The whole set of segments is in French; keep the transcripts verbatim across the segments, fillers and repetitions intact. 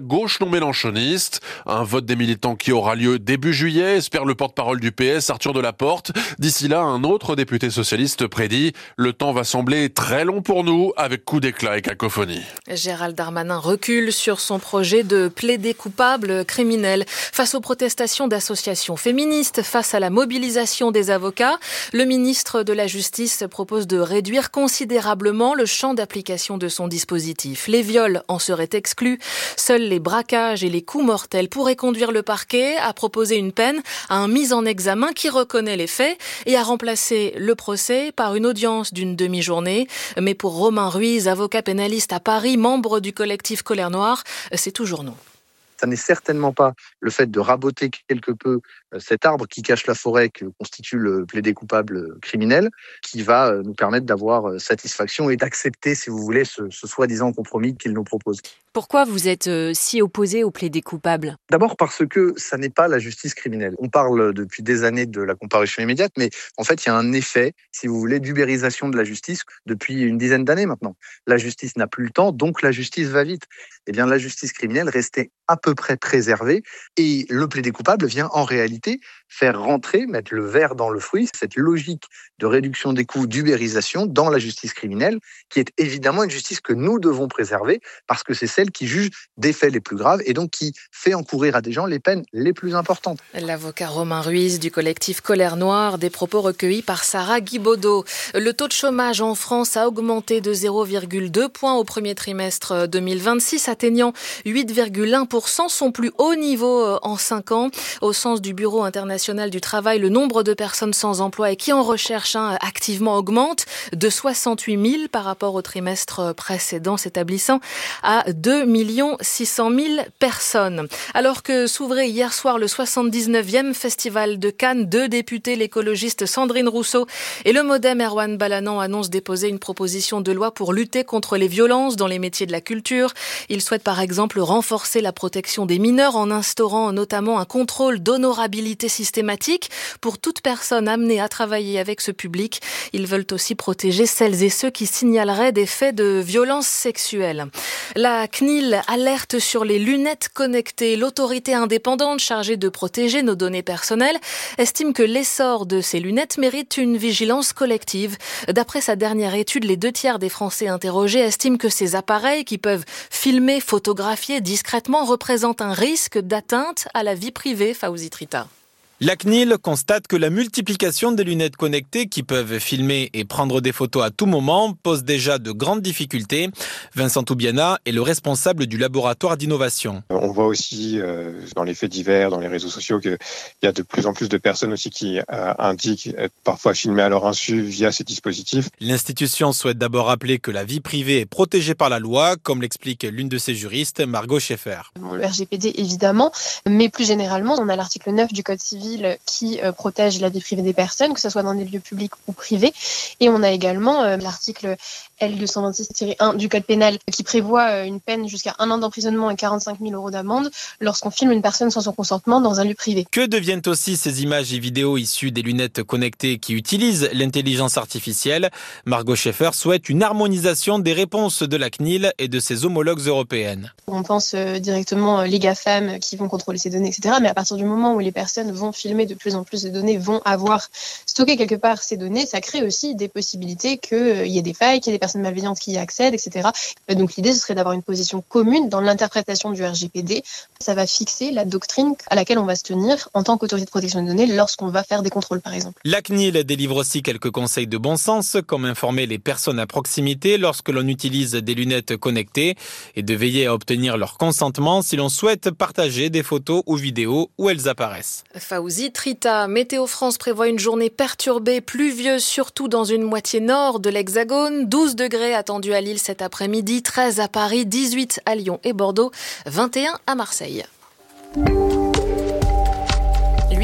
gauche non mélenchoniste. Un vote des militants qui aura lieu début juillet, espère le porte-parole du P S, Arthur Delaporte. D'ici là, un autre député socialiste prédit « Le temps va sembler très long pour nous, avec coup d'éclat et cacophonie ». Gérald Darmanin recule sur son projet de plaider coupable criminel. Face aux protestations d'associations féministes, face à la mobilisation des avocats, le ministre de la Justice propose de réduire considérablement le champ d'application de son dispositif. Les viols en seraient exclus. Seuls les braquages et les coups mortels pourraient conduire le parquet à proposer une peine à un mis en examen qui reconnaît les faits et à remplacer le procès par une audience d'une demi-journée. Mais pour Romain Ruiz, avocat pénaliste à Paris, membre du collectif Colère Noire, c'est toujours non. Ça n'est certainement pas le fait de raboter quelque peu cet arbre qui cache la forêt que constitue le plaidé coupable criminel qui va nous permettre d'avoir satisfaction et d'accepter, si vous voulez, ce, ce soi-disant compromis qu'il nous propose. Pourquoi vous êtes si opposé au plaidé coupable ? D'abord parce que ça n'est pas la justice criminelle. On parle depuis des années de la comparution immédiate, mais en fait, il y a un effet, si vous voulez, d'ubérisation de la justice depuis une dizaine d'années maintenant. La justice n'a plus le temps, donc la justice va vite. Eh bien, la justice criminelle restait à peu près préservée et le plaidé coupable vient en réalité faire rentrer, mettre le verre dans le fruit, cette logique de réduction des coûts, d'ubérisation dans la justice criminelle, qui est évidemment une justice que nous devons préserver parce que c'est celle qui juge des faits les plus graves et donc qui fait encourir à des gens les peines les plus importantes. L'avocat Romain Ruiz du collectif Colère Noire, des propos recueillis par Sarah Guibaudot. Le taux de chômage en France a augmenté de zéro virgule deux points au premier trimestre deux mille vingt-six, atteignant huit virgule un pour cent, son plus haut niveau en cinq ans. Au sens du Bureau international du travail, le nombre de personnes sans emploi et qui en recherchent un activement augmente de soixante-huit mille par rapport au trimestre précédent, s'établissant à deux millions six cent mille personnes. Alors que s'ouvrait hier soir le soixante-dix-neuvième Festival de Cannes, deux députés, l'écologiste Sandrine Rousseau et le modem Erwan Balanant annoncent déposer une proposition de loi pour lutter contre les violences dans les métiers de la culture. Ils souhaitent par exemple renforcer la protection des mineurs en instaurant notamment un contrôle d'honorabilité systématique pour toute personne amenée à travailler avec ce public. Ils veulent aussi protéger celles et ceux qui signaleraient des faits de violence sexuelle. La C N I L alerte sur les lunettes connectées. L'autorité indépendante chargée de protéger nos données personnelles estime que l'essor de ces lunettes mérite une vigilance collective. D'après sa dernière étude, les deux tiers des Français interrogés estiment que ces appareils qui peuvent filmer, photographier discrètement représentent un risque d'atteinte à la vie privée. Fawzi Trita. La C N I L constate que la multiplication des lunettes connectées qui peuvent filmer et prendre des photos à tout moment pose déjà de grandes difficultés. Vincent Toubiana est le responsable du laboratoire d'innovation. On voit aussi euh, dans les faits divers, dans les réseaux sociaux, qu'il y a de plus en plus de personnes aussi qui euh, indiquent être parfois filmées à leur insu via ces dispositifs. L'institution souhaite d'abord rappeler que la vie privée est protégée par la loi, comme l'explique l'une de ses juristes, Margot Schaeffer. Bon, le R G P D évidemment, mais plus généralement, on a l'article neuf du Code civil qui euh, protège la vie privée des personnes, que ce soit dans des lieux publics ou privés. Et on a également euh, l'article L deux cent vingt-six tiret un du Code pénal qui prévoit euh, une peine jusqu'à un an d'emprisonnement et quarante-cinq mille euros d'amende lorsqu'on filme une personne sans son consentement dans un lieu privé. Que deviennent aussi ces images et vidéos issues des lunettes connectées qui utilisent l'intelligence artificielle ? Margot Schaeffer souhaite une harmonisation des réponses de la C N I L et de ses homologues européennes. On pense euh, directement euh, les GAFAM qui vont contrôler ces données, et cetera. Mais à partir du moment où les personnes vont filmer de plus en plus de données, vont avoir stocké quelque part ces données, ça crée aussi des possibilités qu'il euh, y ait des failles, qu'il y ait des personnes malveillantes qui y accèdent, et cetera. Euh, donc l'idée, ce serait d'avoir une position commune dans l'interprétation du R G P D. Ça va fixer la doctrine à laquelle on va se tenir en tant qu'autorité de protection des données lorsqu'on va faire des contrôles, par exemple. La C N I L délivre aussi quelques conseils de bon sens, comme informer les personnes à proximité lorsque l'on utilise des lunettes connectées et de veiller à obtenir leur consentement si l'on souhaite partager des photos ou vidéos où elles apparaissent. Fawzi Trita. Météo France prévoit une journée perturbée, pluvieuse, surtout dans une moitié nord de l'Hexagone. douze degrés attendus à Lille cet après-midi, treize à Paris, dix-huit à Lyon et Bordeaux, vingt et un à Marseille.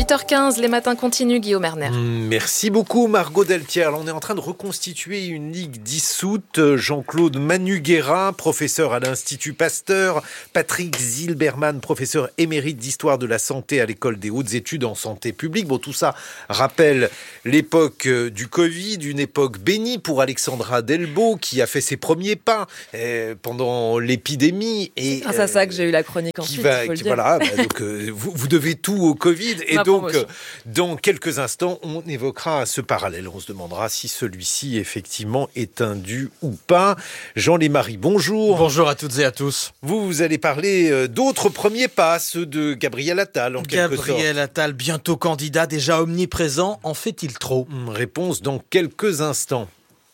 huit heures quinze, les matins continuent, Guillaume Erner. Merci beaucoup Margot Deltière. Alors, on est en train de reconstituer une ligue dissoute. Jean-Claude Manu-Guérin, professeur à l'Institut Pasteur. Patrick Zilberman, professeur émérite d'histoire de la santé à l'école des hautes études en santé publique. Bon, tout ça rappelle l'époque du Covid, une époque bénie pour Alexandra Delbo qui a fait ses premiers pas euh, pendant l'épidémie. Et, Grâce à ça que j'ai eu la chronique qui ensuite, va, il faut le qui, dire. Voilà, bah, donc, euh, vous, vous devez tout au Covid. Et Ma donc, promotion. euh, dans quelques instants, on évoquera ce parallèle. On se demandera si celui-ci, effectivement, est indu ou pas. Jean Lémarie, bonjour. Bonjour à toutes et à tous. Vous, vous allez parler euh, d'autres premiers pas, ceux de Gabriel Attal, en quelque sorte. Gabriel Attal, bientôt candidat, déjà omniprésent, en fait-il trop ? Réponse dans quelques instants.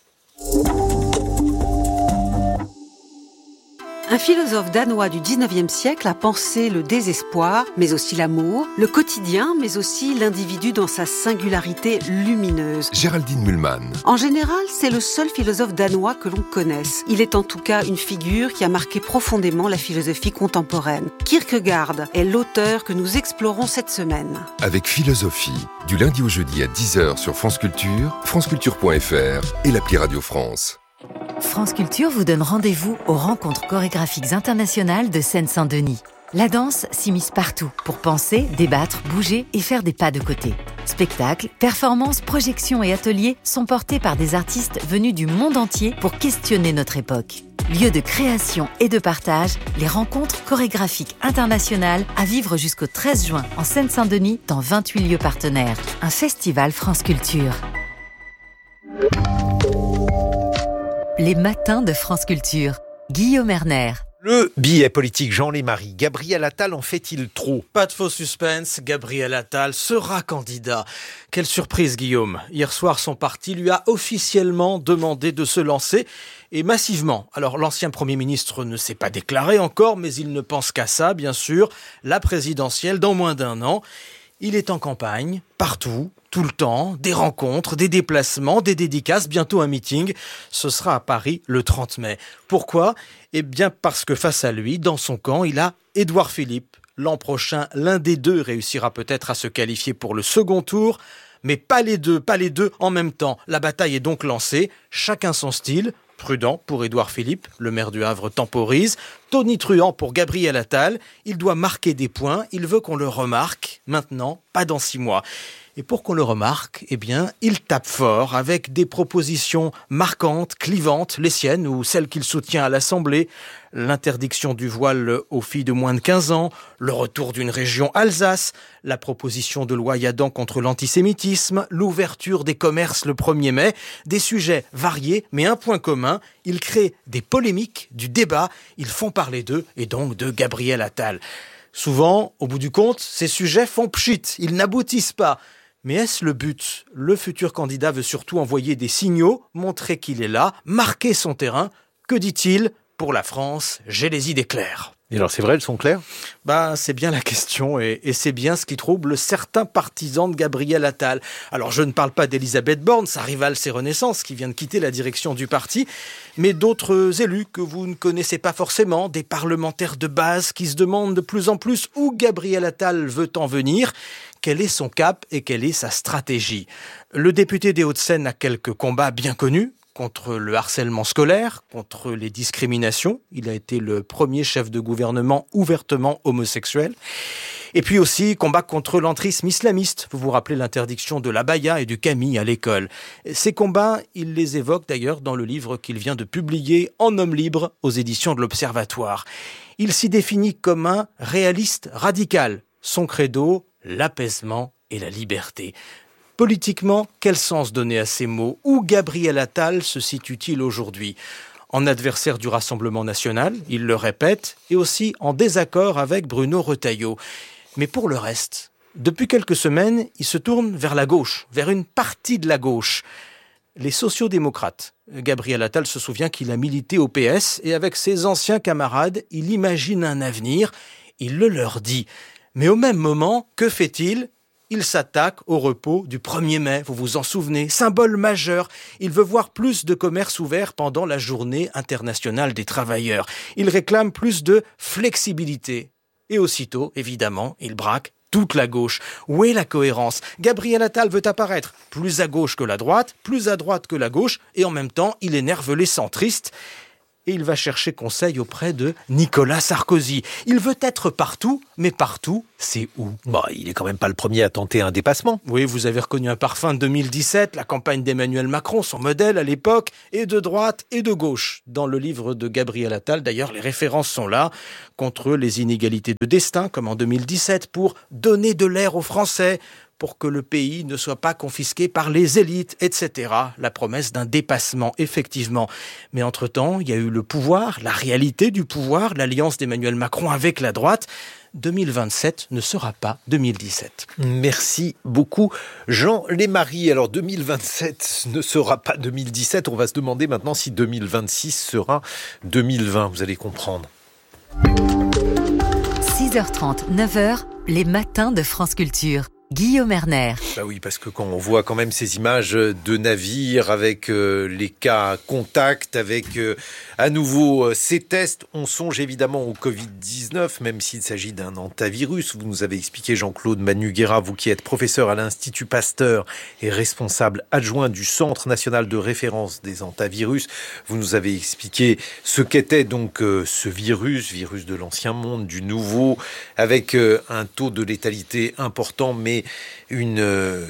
Un philosophe danois du dix-neuvième siècle a pensé le désespoir, mais aussi l'amour, le quotidien, mais aussi l'individu dans sa singularité lumineuse. Géraldine Mühlmann. En général, c'est le seul philosophe danois que l'on connaisse. Il est en tout cas une figure qui a marqué profondément la philosophie contemporaine. Kierkegaard est l'auteur que nous explorons cette semaine. Avec Philosophie, du lundi au jeudi à dix heures sur France Culture, franceculture point f r et l'appli Radio France. France Culture vous donne rendez-vous aux rencontres chorégraphiques internationales de Seine-Saint-Denis. La danse s'immisce partout pour penser, débattre, bouger et faire des pas de côté. Spectacles, performances, projections et ateliers sont portés par des artistes venus du monde entier pour questionner notre époque. Lieu de création et de partage, les rencontres chorégraphiques internationales à vivre jusqu'au treize juin en Seine-Saint-Denis dans vingt-huit lieux partenaires. Un festival France Culture. Les matins de France Culture. Guillaume Erner. Le billet politique Jean Lémarie. Gabriel Attal en fait-il trop ? Pas de faux suspense, Gabriel Attal sera candidat. Quelle surprise, Guillaume. Hier soir, son parti lui a officiellement demandé de se lancer, et massivement. Alors, l'ancien Premier ministre ne s'est pas déclaré encore, mais il ne pense qu'à ça, bien sûr, la présidentielle dans moins d'un an. Il est en campagne, partout, tout le temps, des rencontres, des déplacements, des dédicaces, bientôt un meeting. Ce sera à Paris le trente mai. Pourquoi ? Eh bien parce que face à lui, dans son camp, il a Édouard Philippe. L'an prochain, l'un des deux réussira peut-être à se qualifier pour le second tour, mais pas les deux, pas les deux en même temps. La bataille est donc lancée, chacun son style. Prudent pour Édouard Philippe, le maire du Havre temporise. Tonitruant pour Gabriel Attal, il doit marquer des points, il veut qu'on le remarque, maintenant, pas dans six mois. Et pour qu'on le remarque, eh bien, il tape fort avec des propositions marquantes, clivantes, les siennes ou celles qu'il soutient à l'Assemblée. L'interdiction du voile aux filles de moins de quinze ans, le retour d'une région Alsace, la proposition de loi Yadan contre l'antisémitisme, l'ouverture des commerces le premier mai, des sujets variés, mais un point commun, ils créent des polémiques, du débat, ils font parler d'eux et donc de Gabriel Attal. Souvent, au bout du compte, ces sujets font pchit, ils n'aboutissent pas. Mais est-ce le but ? Le futur candidat veut surtout envoyer des signaux, montrer qu'il est là, marquer son terrain. Que dit-il ? Pour la France, j'ai les idées claires. Et alors, c'est vrai, elles sont claires ? Bah, c'est bien la question et, et c'est bien ce qui trouble certains partisans de Gabriel Attal. Alors, je ne parle pas d'Elisabeth Borne, sa rivale C'est Renaissance, qui vient de quitter la direction du parti, mais d'autres élus que vous ne connaissez pas forcément, des parlementaires de base qui se demandent de plus en plus où Gabriel Attal veut en venir, quel est son cap et quelle est sa stratégie. Le député des Hauts-de-Seine a quelques combats bien connus, contre le harcèlement scolaire, contre les discriminations. Il a été le premier chef de gouvernement ouvertement homosexuel. Et puis aussi, combat contre l'entrisme islamiste. Vous vous rappelez l'interdiction de l'abaya et du qamis à l'école. Ces combats, il les évoque d'ailleurs dans le livre qu'il vient de publier en homme libre aux éditions de l'Observatoire. Il s'y définit comme un réaliste radical. Son credo, l'apaisement et la liberté. Politiquement, quel sens donner à ces mots ? Où Gabriel Attal se situe-t-il aujourd'hui ? En adversaire du Rassemblement national, il le répète, et aussi en désaccord avec Bruno Retailleau. Mais pour le reste, depuis quelques semaines, il se tourne vers la gauche, vers une partie de la gauche. Les sociodémocrates. Gabriel Attal se souvient qu'il a milité au P S, et avec ses anciens camarades, il imagine un avenir. Il le leur dit. Mais au même moment, que fait-il ? Il s'attaque au repos du premier mai, vous vous en souvenez, symbole majeur. Il veut voir plus de commerces ouverts pendant la journée internationale des travailleurs. Il réclame plus de flexibilité. Et aussitôt, évidemment, il braque toute la gauche. Où est la cohérence ? Gabriel Attal veut apparaître plus à gauche que la droite, plus à droite que la gauche, et en même temps, il énerve les centristes. Et il va chercher conseil auprès de Nicolas Sarkozy. Il veut être partout, mais partout, c'est où ? Bon, il n'est quand même pas le premier à tenter un dépassement. Oui, vous avez reconnu un parfum de deux mille dix-sept, la campagne d'Emmanuel Macron, son modèle à l'époque, et de droite et de gauche. Dans le livre de Gabriel Attal, d'ailleurs, les références sont là, contre les inégalités de destin, comme en deux mille dix-sept, pour donner de l'air aux Français, pour que le pays ne soit pas confisqué par les élites, et cetera. La promesse d'un dépassement, effectivement. Mais entre-temps, il y a eu le pouvoir, la réalité du pouvoir, l'alliance d'Emmanuel Macron avec la droite. deux mille vingt-sept ne sera pas deux mille dix-sept. Merci beaucoup, Jean Lémarie. Alors, deux mille vingt-sept ne sera pas deux mille dix-sept. On va se demander maintenant si deux mille vingt-six sera deux mille vingt. Vous allez comprendre. six heures trente, neuf heures, les matins de France Culture. Guillaume Erner. Bah oui, parce que quand on voit quand même ces images de navires avec euh, les cas contacts, avec euh, à nouveau euh, ces tests, on songe évidemment au covid dix-neuf, même s'il s'agit d'un hantavirus. Vous nous avez expliqué, Jean-Claude Manuguera, vous qui êtes professeur à l'Institut Pasteur et responsable adjoint du Centre national de référence des hantavirus. Vous nous avez expliqué ce qu'était donc euh, ce virus, virus de l'ancien monde, du nouveau, avec euh, un taux de létalité important, mais une euh,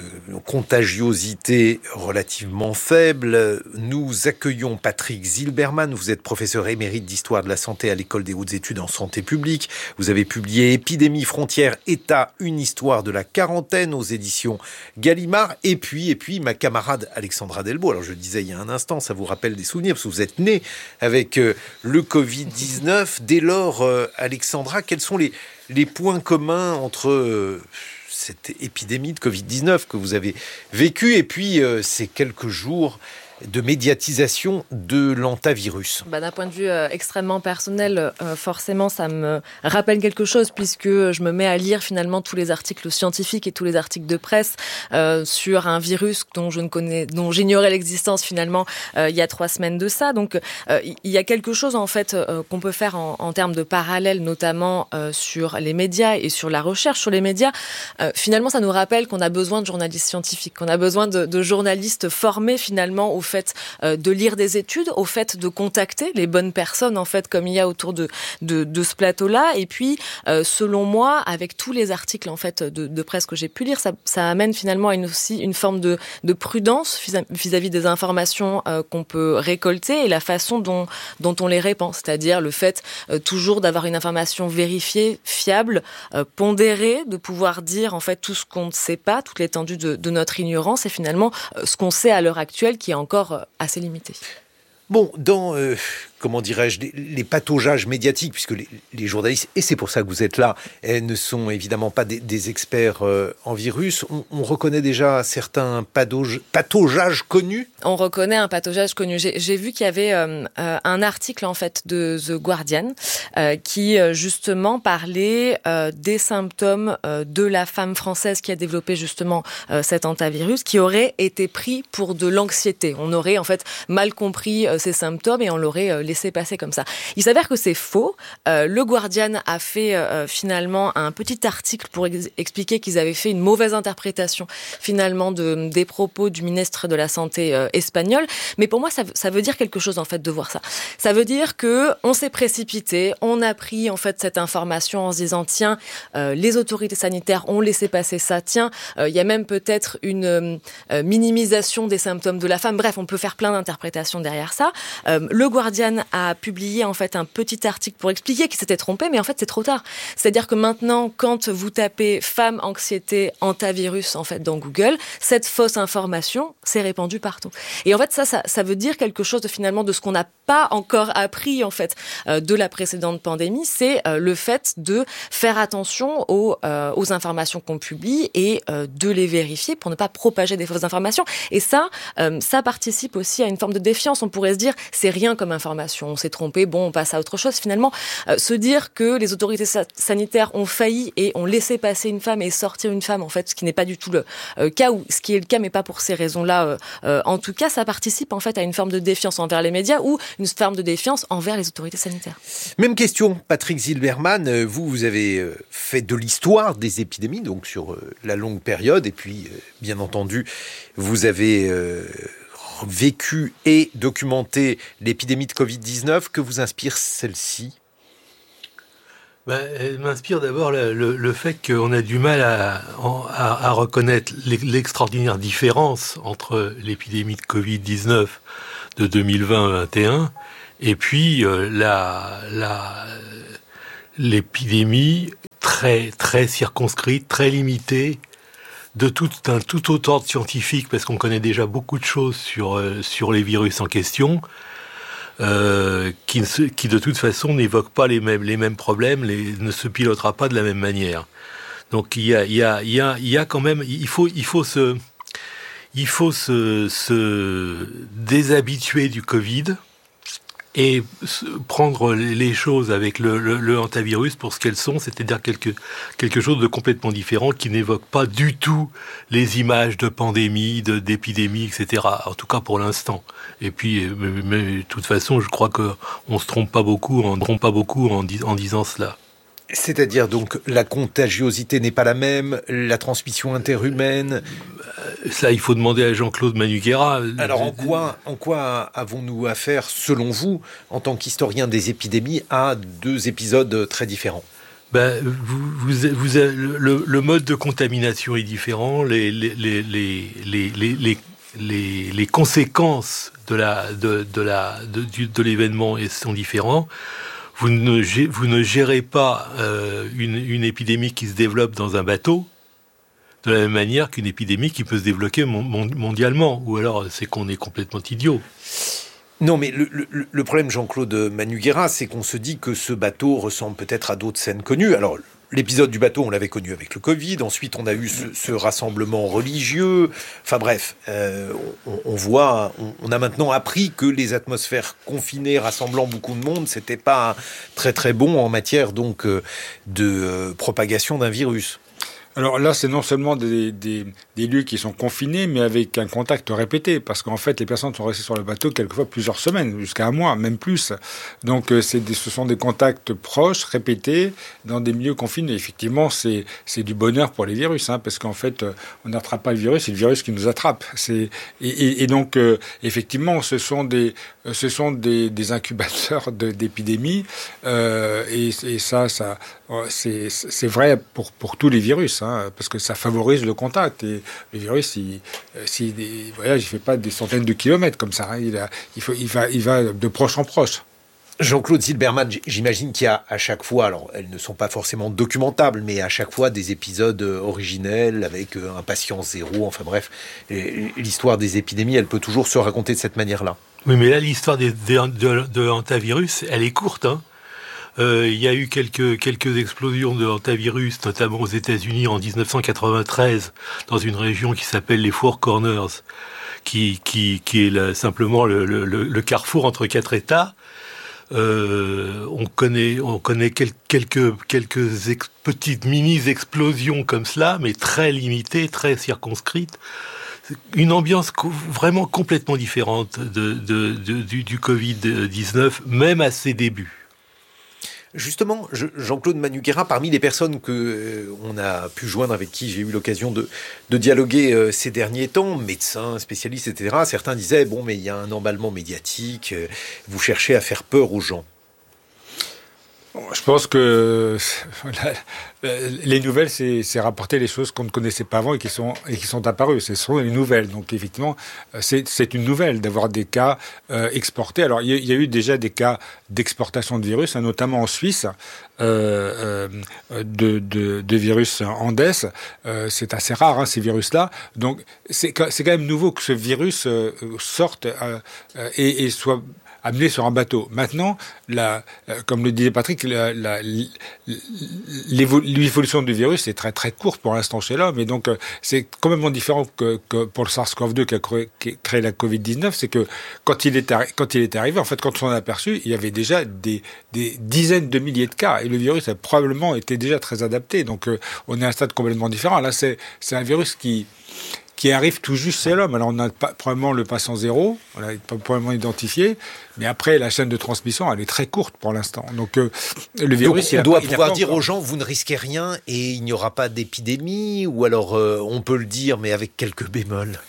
contagiosité relativement faible. Nous accueillons Patrick Zilberman. Vous êtes professeur émérite d'histoire de la santé à l'École des hautes études en santé publique. Vous avez publié Épidémie, frontières, État, une histoire de la quarantaine aux éditions Gallimard. Et puis, et puis ma camarade Alexandra Delbo. Alors je le disais il y a un instant, ça vous rappelle des souvenirs parce que vous êtes née avec euh, le covid dix-neuf. Dès lors, euh, Alexandra, quels sont les, les points communs entre... Euh, cette épidémie de covid dix-neuf que vous avez vécue et puis euh, ces quelques jours de médiatisation de l'hantavirus. Bah, d'un point de vue euh, extrêmement personnel, euh, forcément, ça me rappelle quelque chose puisque je me mets à lire finalement tous les articles scientifiques et tous les articles de presse euh, sur un virus dont je ne connais, dont j'ignorais l'existence finalement euh, il y a trois semaines de ça. Donc, euh, il y a quelque chose en fait euh, qu'on peut faire en, en termes de parallèle, notamment euh, sur les médias et sur la recherche sur les médias. Euh, finalement, ça nous rappelle qu'on a besoin de journalistes scientifiques, qu'on a besoin de, de journalistes formés finalement au fait euh, de lire des études, au fait de contacter les bonnes personnes en fait comme il y a autour de de, de ce plateau-là. Et puis, euh, selon moi, avec tous les articles en fait de, de presse que j'ai pu lire, ça, ça amène finalement à une, aussi une forme de, de prudence vis-à-vis des informations euh, qu'on peut récolter et la façon dont dont on les répand, c'est-à-dire le fait euh, toujours d'avoir une information vérifiée, fiable, euh, pondérée, de pouvoir dire en fait tout ce qu'on ne sait pas, toute l'étendue de, de notre ignorance et finalement euh, ce qu'on sait à l'heure actuelle qui est encore assez limité. Bon, dans, euh, comment dirais-je, les, les pataugeages médiatiques, puisque les, les journalistes, et c'est pour ça que vous êtes là, ne sont évidemment pas des, des experts euh, en virus, on, on reconnaît déjà certains patauge, pataugeages connus. On reconnaît un pataugeage connu. J'ai, j'ai vu qu'il y avait euh, euh, un article en fait de The Guardian euh, qui euh, justement parlait euh, des symptômes euh, de la femme française qui a développé justement euh, cet hantavirus, qui aurait été pris pour de l'anxiété. On aurait en fait mal compris euh, ces symptômes et on l'aurait euh, laissé passer comme ça. Il s'avère que c'est faux. Euh, le Guardian a fait euh, finalement un petit article pour ex- expliquer qu'ils avaient fait une mauvaise interprétation finalement de, des propos du ministre de la Santé euh, espagnol. Mais pour moi, ça, ça veut dire quelque chose en fait de voir ça. Ça veut dire que on s'est précipité, on a pris en fait cette information en se disant tiens, euh, les autorités sanitaires ont laissé passer ça. Tiens, euh, il y a même peut-être une euh, minimisation des symptômes de la femme. Bref, on peut faire plein d'interprétations derrière ça. Euh, le Guardian a publié en fait un petit article pour expliquer qu'il s'était trompé, mais en fait c'est trop tard. C'est-à-dire que maintenant, quand vous tapez femme anxiété hantavirus en fait dans Google, cette fausse information s'est répandue partout. Et en fait ça, ça, ça veut dire quelque chose de finalement de ce qu'on n'a pas encore appris en fait euh, de la précédente pandémie, c'est euh, le fait de faire attention aux, euh, aux informations qu'on publie et euh, de les vérifier pour ne pas propager des fausses informations. Et ça, euh, ça participe aussi à une forme de défiance. On pourrait se dire c'est rien comme information. attention, on s'est trompé, bon, on passe à autre chose. Finalement, euh, se dire que les autorités sa- sanitaires ont failli et ont laissé passer une femme et sortir une femme, en fait, ce qui n'est pas du tout le euh, cas, ou ce qui est le cas, mais pas pour ces raisons-là. Euh, euh, en tout cas, ça participe en fait à une forme de défiance envers les médias ou une forme de défiance envers les autorités sanitaires. Même question, Patrick Zilberman, vous, vous avez fait de l'histoire des épidémies, donc sur la longue période, et puis, bien entendu, vous avez euh, vécu et documenté l'épidémie de covid dix-neuf. Que vous inspire celle-ci ? Ben, elle m'inspire d'abord le, le, le fait qu'on a du mal à, à, à reconnaître l'extraordinaire différence entre l'épidémie de covid dix-neuf de deux mille vingt vingt et un et puis euh, la, la, l'épidémie très, très circonscrite, très limitée, de tout, d'un tout autre ordre scientifique, parce qu'on connaît déjà beaucoup de choses sur, euh, sur les virus en question, euh, qui, qui de toute façon n'évoquent pas les mêmes, les mêmes problèmes, les, ne se pilotera pas de la même manière. Donc il y a, il y a, il y a, il y a quand même, il faut, il faut se, il faut se, se déshabituer du Covid et prendre les choses avec le, le, le hantavirus pour ce qu'elles sont, c'est-à-dire quelque, quelque chose de complètement différent qui n'évoque pas du tout les images de pandémie, de, d'épidémie, et cetera. En tout cas pour l'instant. Et puis, mais, mais de toute façon, je crois qu'on se trompe pas beaucoup, on ne trompe pas beaucoup en, dis, en disant cela. C'est-à-dire donc la contagiosité n'est pas la même, la transmission interhumaine. Ça, il faut demander à Jean-Claude Manugera. Alors en quoi, en quoi avons-nous affaire, selon vous, en tant qu'historien des épidémies, à deux épisodes très différents ? Ben, vous, vous, vous, le, le mode de contamination est différent, les, les, les, les, les, les, les, les conséquences de la, de, de la, de, de, de l'événement sont différents. Vous ne, vous ne gérez pas euh, une, une épidémie qui se développe dans un bateau de la même manière qu'une épidémie qui peut se développer mondialement. Ou alors, c'est qu'on est complètement idiot. Non, mais le, le, le problème, Jean-Claude Manugera, c'est qu'on se dit que ce bateau ressemble peut-être à d'autres scènes connues. Alors, l'épisode du bateau, on l'avait connu avec le Covid. Ensuite, on a eu ce, ce rassemblement religieux. Enfin bref, euh, on, on voit, on, on a maintenant appris que les atmosphères confinées rassemblant beaucoup de monde, c'était pas très très bon en matière donc de euh, propagation d'un virus. Alors là, c'est non seulement des, des, des lieux qui sont confinés, mais avec un contact répété, parce qu'en fait, les personnes sont restées sur le bateau quelquefois plusieurs semaines, jusqu'à un mois, même plus. Donc, c'est des, ce sont des contacts proches, répétés, dans des milieux confinés. Effectivement, c'est, c'est du bonheur pour les virus, hein, parce qu'en fait, on n'attrape pas le virus, c'est le virus qui nous attrape. C'est, et, et, et donc, euh, effectivement, ce sont des, ce sont des, des incubateurs de, d'épidémies, euh, et, et ça, ça, c'est, c'est vrai pour, pour tous les virus, hein. Parce que ça favorise le contact. Et le virus, il, il, il voyage, il ne fait pas des centaines de kilomètres comme ça. Hein. Il, a, il, faut, il, va, il va de proche en proche. Jean-Claude Zilberman, j'imagine qu'il y a à chaque fois, alors elles ne sont pas forcément documentables, mais à chaque fois des épisodes originels avec un patient zéro. Enfin bref, l'histoire des épidémies, elle peut toujours se raconter de cette manière-là. Oui, mais là, l'histoire des, des, de, de hantavirus, elle est courte, hein. Euh, il y a eu quelques, quelques explosions de hantavirus, notamment aux États-Unis en dix-neuf cent quatre-vingt-treize, dans une région qui s'appelle les Four Corners, qui, qui, qui est là, simplement le, le, le carrefour entre quatre États. Euh, on connaît, on connaît quel, quelques, quelques ex, petites mini-explosions comme cela, mais très limitées, très circonscrites. Une ambiance co- vraiment complètement différente de, de, de, du, du covid dix-neuf, même à ses débuts. Justement, je, Jean-Claude Manugera, parmi les personnes que euh, on a pu joindre, avec qui j'ai eu l'occasion de, de dialoguer euh, ces derniers temps, médecins, spécialistes, et cetera, certains disaient, bon, mais il y a un emballement médiatique, euh, vous cherchez à faire peur aux gens. Je pense que les nouvelles, c'est, c'est rapporter les choses qu'on ne connaissait pas avant et qui sont, et qui sont apparues. Ce sont les nouvelles. Donc, effectivement, c'est, c'est une nouvelle d'avoir des cas euh, exportés. Alors, il y, y a eu déjà des cas d'exportation de virus, hein, notamment en Suisse, euh, euh, de, de, de virus Andes. Euh, c'est assez rare, hein, ces virus-là. Donc, c'est, c'est quand même nouveau que ce virus euh, sorte euh, et, et soit amené sur un bateau. Maintenant, la, comme le disait Patrick, la, la, l'évolution du virus est très très courte pour l'instant chez l'homme, et donc c'est complètement différent que, que pour le SARS-CoV deux qui a créé, qui a créé la covid dix-neuf, c'est que quand il est arri- quand il est arrivé, en fait, quand on s'en a aperçu, il y avait déjà des, des dizaines de milliers de cas, et le virus a probablement été déjà très adapté. Donc euh, on est à un stade complètement différent. Là, c'est c'est un virus qui qui arrive tout juste chez l'homme. Alors, on n'a pas probablement le patient zéro, on l'a pas probablement identifié, mais après, la chaîne de transmission, elle est très courte pour l'instant. Donc, euh, le virus... Donc, on il doit a, pouvoir il a dire encore... aux gens, vous ne risquez rien et il n'y aura pas d'épidémie, ou alors euh, on peut le dire, mais avec quelques bémols.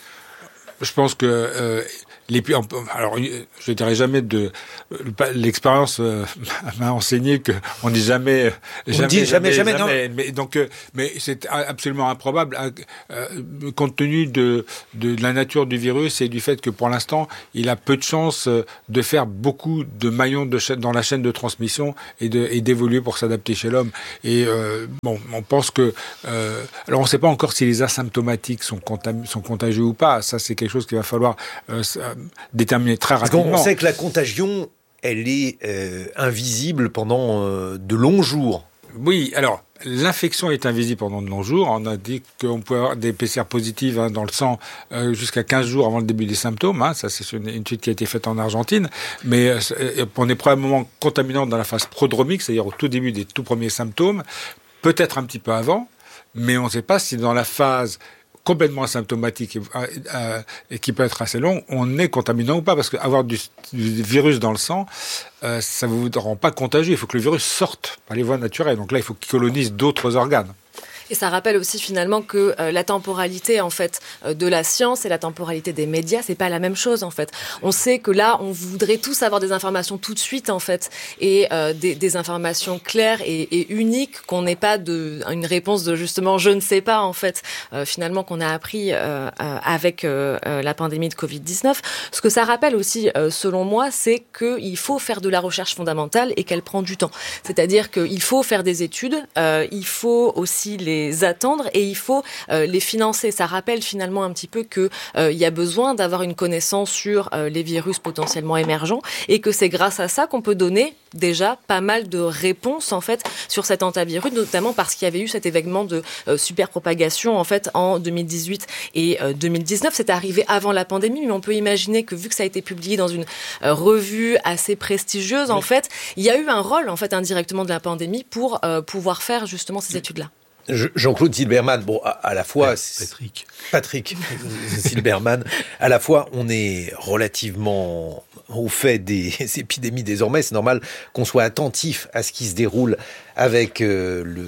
Je pense que... Euh, les, alors, je dirais jamais de l'expérience euh, m'a enseigné que on dit jamais, on jamais, dit jamais, jamais, jamais, jamais non. Mais donc, euh, mais c'est absolument improbable euh, compte tenu de, de de la nature du virus et du fait que pour l'instant, il a peu de chances de faire beaucoup de maillons de chaîne, dans la chaîne de transmission et de et d'évoluer pour s'adapter chez l'homme. Et euh, bon, on pense que euh, alors on ne sait pas encore si les asymptomatiques sont contam- sont contagieux ou pas. Ça, c'est quelque chose qu'il va falloir euh, déterminer très rapidement. Parce qu'on sait que la contagion, elle est euh, invisible pendant euh, de longs jours. Oui, alors, l'infection est invisible pendant de longs jours. On a dit qu'on pouvait avoir des P C R positives hein, dans le sang euh, jusqu'à quinze jours avant le début des symptômes. Hein. Ça, c'est une, une étude qui a été faite en Argentine. Mais euh, on est probablement contaminant dans la phase prodromique, c'est-à-dire au tout début des tout premiers symptômes, peut-être un petit peu avant, mais on ne sait pas si dans la phase complètement asymptomatique et, euh, et qui peut être assez long, on est contaminant ou pas, parce qu'avoir du, du virus dans le sang, euh, ça ne vous rend pas contagieux. Il faut que le virus sorte par les voies naturelles. Donc là, il faut qu'il colonise d'autres organes. Et ça rappelle aussi finalement que euh, la temporalité en fait euh, de la science et la temporalité des médias, c'est pas la même chose en fait. On sait que là, on voudrait tous avoir des informations tout de suite en fait, et euh, des, des informations claires et, et uniques, qu'on n'ait pas de une réponse de justement je ne sais pas en fait. Euh, finalement, qu'on a appris euh, euh, avec euh, la pandémie de covid dix-neuf. Ce que ça rappelle aussi, euh, selon moi, c'est qu'il faut faire de la recherche fondamentale et qu'elle prend du temps. C'est-à-dire qu'il faut faire des études, euh, il faut aussi les attendre et il faut euh, les financer. Ça rappelle finalement un petit peu que euh, il y a besoin d'avoir une connaissance sur euh, les virus potentiellement émergents et que c'est grâce à ça qu'on peut donner déjà pas mal de réponses en fait sur cet hantavirus, notamment parce qu'il y avait eu cet événement de euh, superpropagation en fait en deux mille dix-huit et euh, deux mille dix-neuf. C'est arrivé avant la pandémie, mais on peut imaginer que vu que ça a été publié dans une euh, revue assez prestigieuse, oui. en fait, il y a eu un rôle en fait indirectement de la pandémie pour euh, pouvoir faire justement ces oui. études-là. Jean-Claude Silberman, bon, à, à la fois... Patrick. Patrick Silberman, à la fois, on est relativement au fait des épidémies désormais. C'est normal qu'on soit attentif à ce qui se déroule avec euh, le...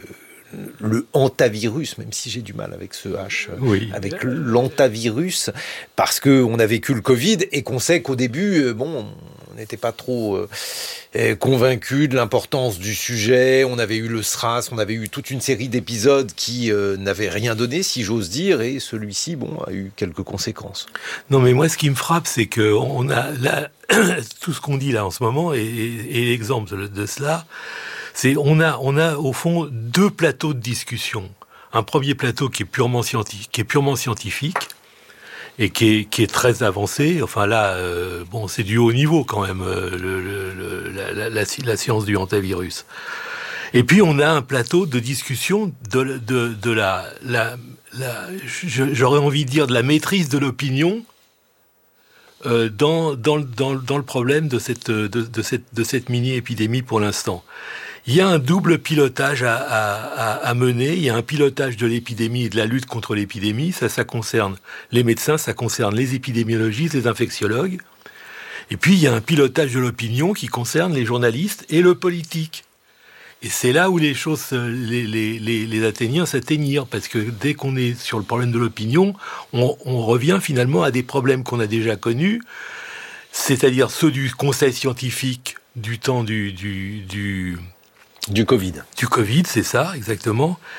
le hantavirus, même si j'ai du mal avec ce H, oui. avec l'hantavirus, parce qu'on a vécu le Covid et qu'on sait qu'au début, bon, on n'était pas trop euh, convaincus de l'importance du sujet. On avait eu le SRAS, on avait eu toute une série d'épisodes qui euh, n'avaient rien donné, si j'ose dire, et celui-ci, bon, a eu quelques conséquences. Non, mais moi, ce qui me frappe, c'est que on a là tout ce qu'on dit là en ce moment, et, et, et l'exemple de, de cela. C'est, on a, on a au fond deux plateaux de discussion. Un premier plateau qui est purement scientifique, qui est purement scientifique et qui est, qui est très avancé. Enfin là, euh, bon, c'est du haut niveau quand même, euh, le, le, le, la, la, la, la science du hantavirus. Et puis on a un plateau de discussion de, de, de la, la, la, j'aurais envie de dire de la maîtrise de l'opinion. Euh, dans, dans, dans, dans le problème de cette, de, de cette, de cette mini-épidémie pour l'instant. Il y a un double pilotage à, à, à mener. Il y a un pilotage de l'épidémie et de la lutte contre l'épidémie. Ça, ça concerne les médecins, ça concerne les épidémiologistes, les infectiologues. Et puis, il y a un pilotage de l'opinion qui concerne les journalistes et le politique. Et c'est là où les choses, les, les, les, les Athéniens s'atteignirent, parce que dès qu'on est sur le problème de l'opinion, on, on revient finalement à des problèmes qu'on a déjà connus, c'est-à-dire ceux du conseil scientifique du temps du... du, du Du Covid. Du Covid, c'est ça, exactement.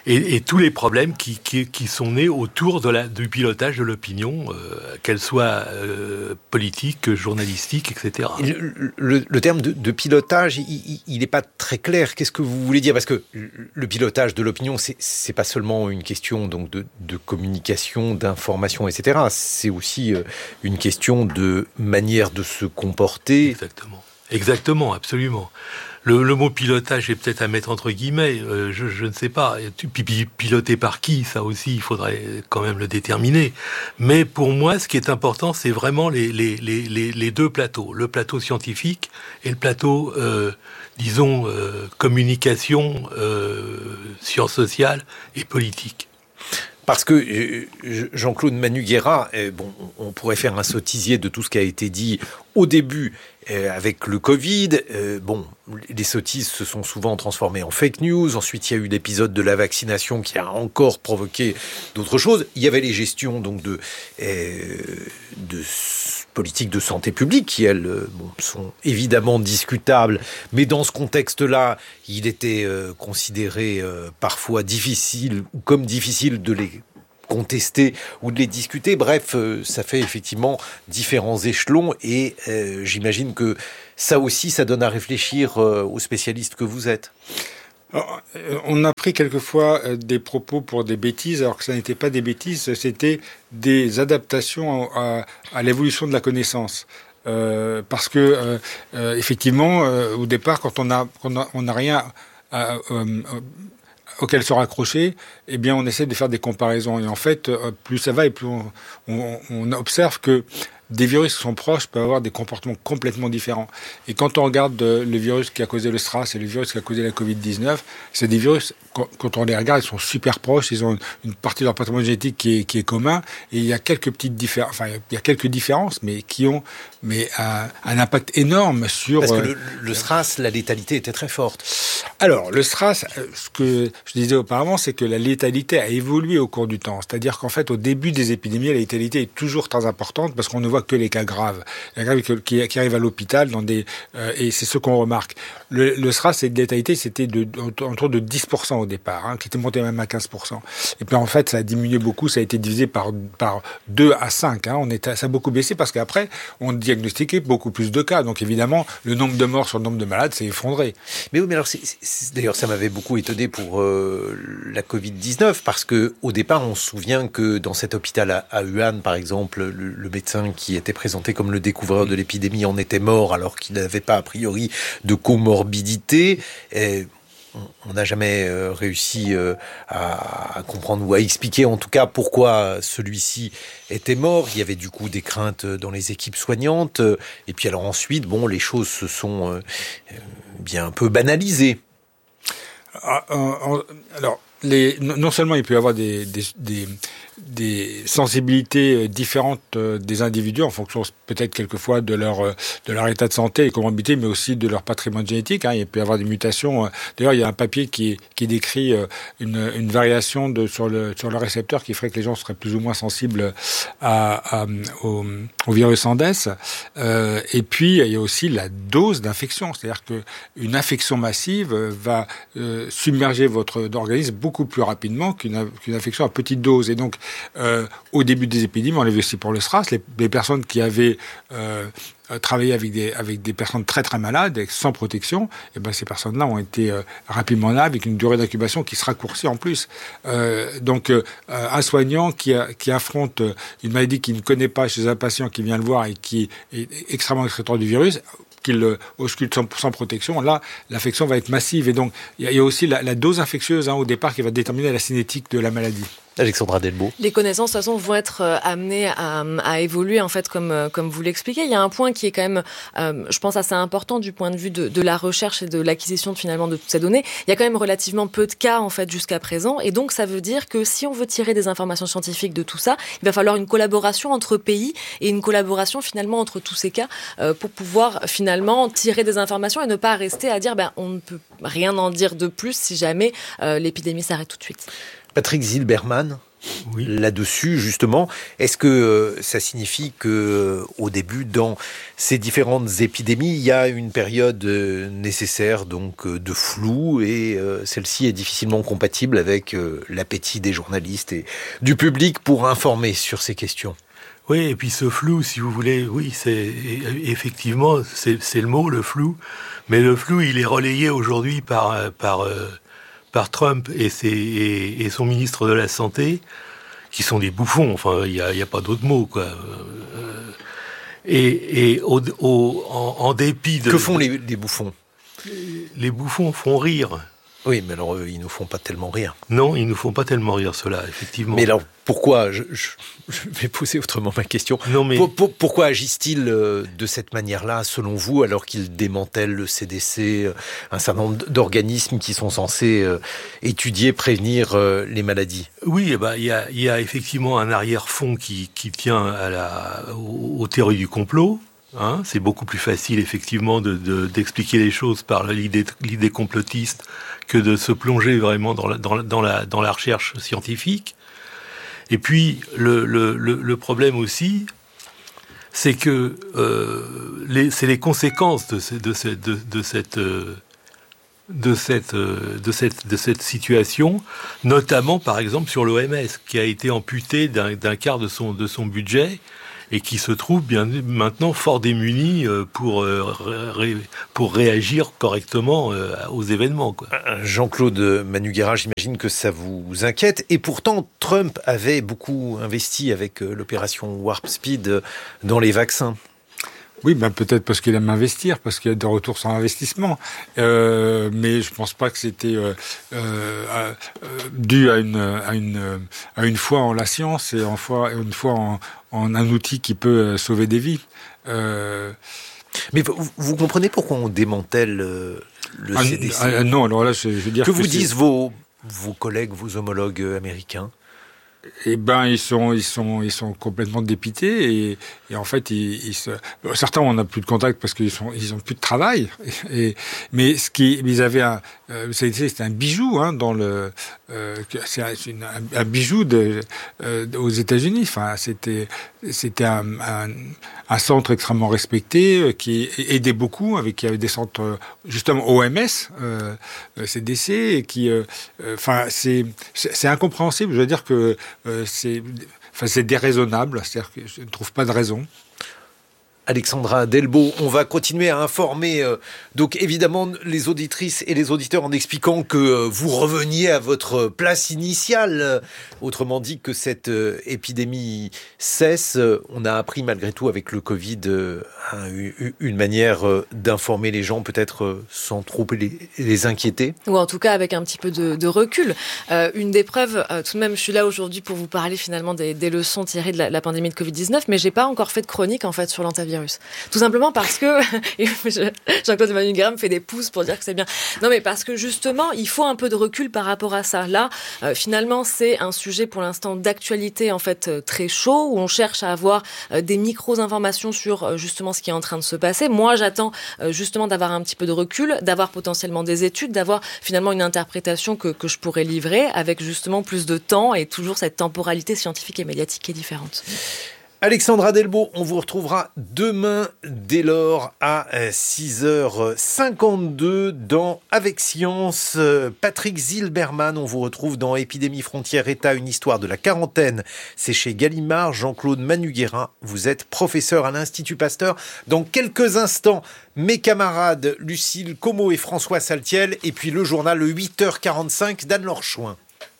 et, et tous les problèmes qui, qui, qui sont nés autour de la, du pilotage de l'opinion, euh, qu'elle soit euh, politique, journalistique, et cetera. Le, le, le terme de, de pilotage, il n'est pas très clair. Qu'est-ce que vous voulez dire? Parce que le pilotage de l'opinion, c'est, c'est pas seulement une question donc de, de communication, d'information, et cetera. C'est aussi une question de manière de se comporter. Exactement. Exactement, absolument. Le, le mot pilotage est peut-être à mettre entre guillemets, euh, je, je ne sais pas. Piloté par qui, ça aussi, il faudrait quand même le déterminer. Mais pour moi, ce qui est important, c'est vraiment les, les, les, les deux plateaux. Le plateau scientifique et le plateau, euh, disons, euh, communication, euh, sciences sociales et politique. Parce que Jean-Claude Manugera, bon, on pourrait faire un sottisier de tout ce qui a été dit au début avec le Covid. Bon, les sottises se sont souvent transformées en fake news. Ensuite, il y a eu l'épisode de la vaccination qui a encore provoqué d'autres choses. Il y avait les gestions donc de, de politiques de santé publique qui, elles, bon, sont évidemment discutables. Mais dans ce contexte-là, il était considéré parfois difficile ou comme difficile de les contester ou de les discuter. Bref, ça fait effectivement différents échelons et euh, j'imagine que ça aussi, ça donne à réfléchir euh, aux spécialistes que vous êtes. Alors, on a pris quelquefois des propos pour des bêtises, alors que ça n'était pas des bêtises, c'était des adaptations à, à l'évolution de la connaissance. Euh, parce que, euh, euh, effectivement, euh, au départ, quand on a, on a, on a rien à, euh, auquel se raccrocher, eh bien, on essaie de faire des comparaisons. Et en fait, plus ça va et plus on, on, on observe que des virus qui sont proches peuvent avoir des comportements complètement différents. Et quand on regarde le virus qui a causé le SRAS et le virus qui a causé la covid dix-neuf, c'est des virus, quand on les regarde, ils sont super proches, ils ont une partie de leur patrimoine génétique qui est, qui est commun, et il y a quelques petites différences, enfin, il y a quelques différences, mais qui ont mais un, un impact énorme sur... Parce que le, le SRAS, la létalité était très forte. Alors, le SRAS, ce que je disais auparavant, c'est que la létalité a évolué au cours du temps. C'est-à-dire qu'en fait, au début des épidémies, la létalité est toujours très importante parce qu'on ne voit que les cas graves, les cas graves qui, qui arrivent à l'hôpital, dans des, euh, et c'est ce qu'on remarque. Le, le SRAS, cette létalité, c'était de, autour de dix pour cent au départ, hein, qui était monté même à quinze pour cent. Et puis en fait, ça a diminué beaucoup, ça a été divisé par, par deux à cinq. Hein. On est, ça a beaucoup baissé parce qu'après, on diagnostiquait beaucoup plus de cas. Donc évidemment, le nombre de morts sur le nombre de malades s'est effondré. Mais oui, mais alors, c'est, c'est, d'ailleurs, ça m'avait beaucoup étonné pour euh, la covid dix-neuf, parce que au départ, on se souvient que dans cet hôpital à, à Wuhan, par exemple, le, le médecin qui était présenté comme le découvreur de l'épidémie en était mort alors qu'il n'avait pas a priori de comorbidité. Et on n'a jamais euh, réussi euh, à, à comprendre ou à expliquer en tout cas pourquoi celui-ci était mort. Il y avait du coup des craintes dans les équipes soignantes. Et puis alors ensuite, bon, les choses se sont euh, bien un peu banalisées. Ah, euh, alors, les, non seulement il peut y avoir des, des, des, des sensibilités différentes des individus en fonction peut-être quelquefois de leur, de leur état de santé et comorbidité, mais aussi de leur patrimoine génétique. Hein. Il peut y avoir des mutations. D'ailleurs, il y a un papier qui, qui décrit une, une variation de, sur, le, sur le récepteur qui ferait que les gens seraient plus ou moins sensibles à, à, au, au virus Andes. Euh, et puis, il y a aussi la dose d'infection. C'est-à-dire qu'une infection massive va euh, submerger votre organisme beaucoup plus rapidement qu'une, qu'une infection à petite dose. Et donc, Euh, au début des épidémies, on l'a vu aussi pour le SRAS, les, les personnes qui avaient euh, travaillé avec des, avec des personnes très très malades, et sans protection, et ben ces personnes-là ont été euh, rapidement là, avec une durée d'incubation qui se raccourcit en plus. Euh, donc, euh, un soignant qui, a, qui affronte une maladie qu'il ne connaît pas chez un patient qui vient le voir et qui est extrêmement excréteur du virus, qu'il ausculte sans, sans protection, là, l'infection va être massive. Et donc, il y, y a aussi la, la dose infectieuse, hein, au départ, qui va déterminer la cinétique de la maladie. Alexandra Delbo. Les connaissances, de toute façon, vont être euh, amenées à, à évoluer, en fait, comme, euh, comme vous l'expliquez. Il y a un point qui est quand même, euh, je pense, assez important du point de vue de, de la recherche et de l'acquisition, finalement, de toutes ces données. Il y a quand même relativement peu de cas, en fait, jusqu'à présent. Et donc, ça veut dire que si on veut tirer des informations scientifiques de tout ça, il va falloir une collaboration entre pays et une collaboration, finalement, entre tous ces cas euh, pour pouvoir, finalement, tirer des informations et ne pas rester à dire, ben, on ne peut rien en dire de plus si jamais euh, l'épidémie s'arrête tout de suite. Patrick Zilberman. Oui. Là-dessus, justement, est-ce que euh, ça signifie que euh, au début, dans ces différentes épidémies, il y a une période euh, nécessaire donc euh, de flou et euh, celle-ci est difficilement compatible avec euh, l'appétit des journalistes et du public pour informer sur ces questions? Oui, et puis ce flou, si vous voulez, oui, c'est effectivement, c'est, c'est le mot, le flou. Mais le flou, il est relayé aujourd'hui par par euh, par Trump et, ses, et, et son ministre de la Santé, qui sont des bouffons. Enfin, il y a, y a pas d'autre mot, quoi. Euh, et et au, au, en, en dépit de... Que font les, les bouffons? Les bouffons font rire. Oui, mais alors eux, ils nous font pas tellement rire. Non, ils nous font pas tellement rire, ceux-là, effectivement. Mais alors, pourquoi je, je, je vais poser autrement ma question. Non, mais... Pour, pour, pourquoi agissent-ils de cette manière-là, selon vous, alors qu'ils démantèlent le C D C, un certain nombre d'organismes qui sont censés euh, étudier, prévenir euh, les maladies? Oui, eh ben, il y a, y a effectivement un arrière-fond qui, qui tient à la, aux, aux théories du complot. Hein, c'est beaucoup plus facile, effectivement, de, de, d'expliquer les choses par l'idée, l'idée complotiste que de se plonger vraiment dans la, dans la, dans la, dans la recherche scientifique. Et puis, le, le, le, le problème aussi, c'est que euh, les, c'est les conséquences de, ce, de, ce, de, de cette... Euh, de cette, de cette, de cette situation, notamment, par exemple, sur l'O M S, qui a été amputé d'un, d'un quart de son, de son budget, et qui se trouve bien maintenant fort démuni pour, ré, pour réagir correctement aux événements, quoi. Jean-Claude Manugera, j'imagine que ça vous inquiète. Et pourtant, Trump avait beaucoup investi avec l'opération Warp Speed dans les vaccins. Oui, ben peut-être parce qu'il aime investir, parce qu'il y a des retours sur investissement. Euh, mais je pense pas que c'était euh, euh, dû à une, à une, à une foi en la science et en foi, une foi en, en un outil qui peut sauver des vies. Euh... Mais vous, vous comprenez pourquoi on démantèle le ah, C D C? ah, Non, alors là, je, je veux dire que, que vous c'est... disent vos, vos collègues, vos homologues américains? Eh ben, ils sont, ils sont, ils sont complètement dépités et, et en fait, ils, ils se... certains on n'a plus de contact parce qu'ils sont, ils ont plus de travail. Et, mais ce qui, ils avaient un, euh, c'était un bijou, hein, dans le, euh, c'est un, une, un bijou de, euh, aux États-Unis. Enfin, c'était, c'était un, un, un centre extrêmement respecté qui aidait beaucoup, avec qui avait des centres justement O M S, euh, C D C, et qui, enfin, euh, c'est, c'est incompréhensible. Je veux dire que Euh, c'est, enfin, c'est déraisonnable, c'est-à-dire que je ne trouve pas de raison. Alexandra Delbo, on va continuer à informer euh, donc évidemment les auditrices et les auditeurs en expliquant que euh, vous reveniez à votre place initiale, euh, autrement dit que cette euh, épidémie cesse. Euh, on a appris malgré tout avec le Covid euh, une manière euh, d'informer les gens, peut-être euh, sans trop les, les inquiéter. Ou en tout cas avec un petit peu de, de recul. Euh, une des preuves, euh, tout de même, je suis là aujourd'hui pour vous parler finalement des, des leçons tirées de la, la pandémie de covid dix-neuf, mais j'ai pas encore fait de chronique en fait sur l'antivirus. Tout simplement parce que Jean-Claude Manugera me fait des pouces pour dire que c'est bien. Non, mais parce que justement, il faut un peu de recul par rapport à ça. Là, euh, finalement, c'est un sujet pour l'instant d'actualité en fait euh, très chaud où on cherche à avoir euh, des micros-informations sur euh, justement ce qui est en train de se passer. Moi, j'attends euh, justement d'avoir un petit peu de recul, d'avoir potentiellement des études, d'avoir finalement une interprétation que, que je pourrais livrer avec justement plus de temps et toujours cette temporalité scientifique et médiatique qui est différente. Alexandra Delbo, on vous retrouvera demain dès lors à six heures cinquante-deux dans Avec Science. Patrick Zilberman, on vous retrouve dans Épidémie, frontières, État, une histoire de la quarantaine. C'est chez Gallimard. Jean-Claude Manugera, vous êtes professeur à l'Institut Pasteur. Dans quelques instants, mes camarades Lucille Como et François Saltiel, et puis le journal huit heures quarante-cinq d'Anne-Laure Chouin.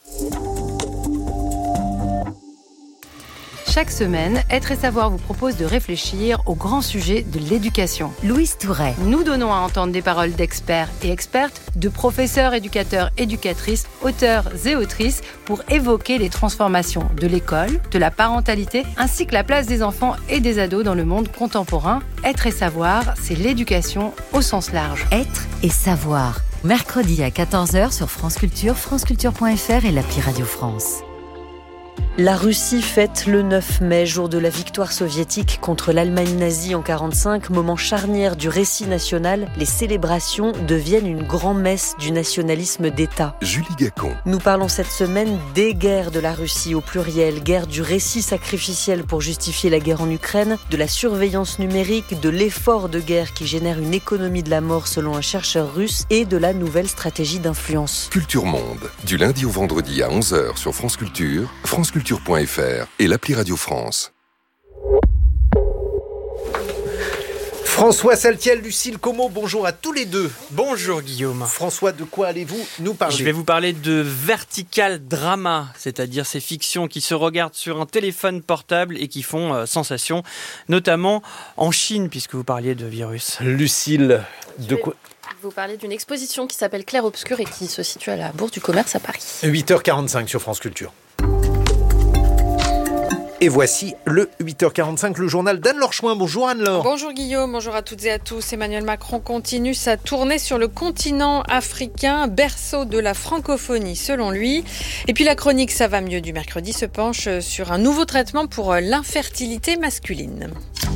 Chaque semaine, Être et Savoir vous propose de réfléchir au grand sujet de l'éducation. Louise Touret. Nous donnons à entendre des paroles d'experts et expertes, de professeurs, éducateurs, éducatrices, auteurs et autrices pour évoquer les transformations de l'école, de la parentalité, ainsi que la place des enfants et des ados dans le monde contemporain. Être et Savoir, c'est l'éducation au sens large. Être et Savoir. Mercredi à quatorze heures sur France Culture, franceculture point f r et l'appli Radio France. La Russie fête le neuf mai, jour de la victoire soviétique contre l'Allemagne nazie en quarante-cinq, moment charnière du récit national. Les célébrations deviennent une grand-messe du nationalisme d'État. Julie Gacon. Nous parlons cette semaine des guerres de la Russie au pluriel, guerre du récit sacrificiel pour justifier la guerre en Ukraine, de la surveillance numérique, de l'effort de guerre qui génère une économie de la mort selon un chercheur russe et de la nouvelle stratégie d'influence. Culture Monde, du lundi au vendredi à onze heures sur France Culture, France Culture. Culture.fr et l'appli Radio France. François Saltiel, Lucille Como, bonjour à tous les deux. Bonjour Guillaume. François, de quoi allez-vous nous parler ? Je vais vous parler de vertical drama, c'est-à-dire ces fictions qui se regardent sur un téléphone portable et qui font euh, sensation, notamment en Chine, puisque vous parliez de virus. Lucille, de quoi ? Vous parlez d'une exposition qui s'appelle Clair Obscur et qui se situe à la Bourse du Commerce à Paris. huit heures quarante-cinq sur France Culture. Et voici le huit heures quarante-cinq, le journal d'Anne-Laure Chouin. Bonjour Anne-Laure. Bonjour Guillaume, bonjour à toutes et à tous. Emmanuel Macron continue sa tournée sur le continent africain, berceau de la francophonie selon lui. Et puis la chronique Ça va mieux du mercredi se penche sur un nouveau traitement pour l'infertilité masculine.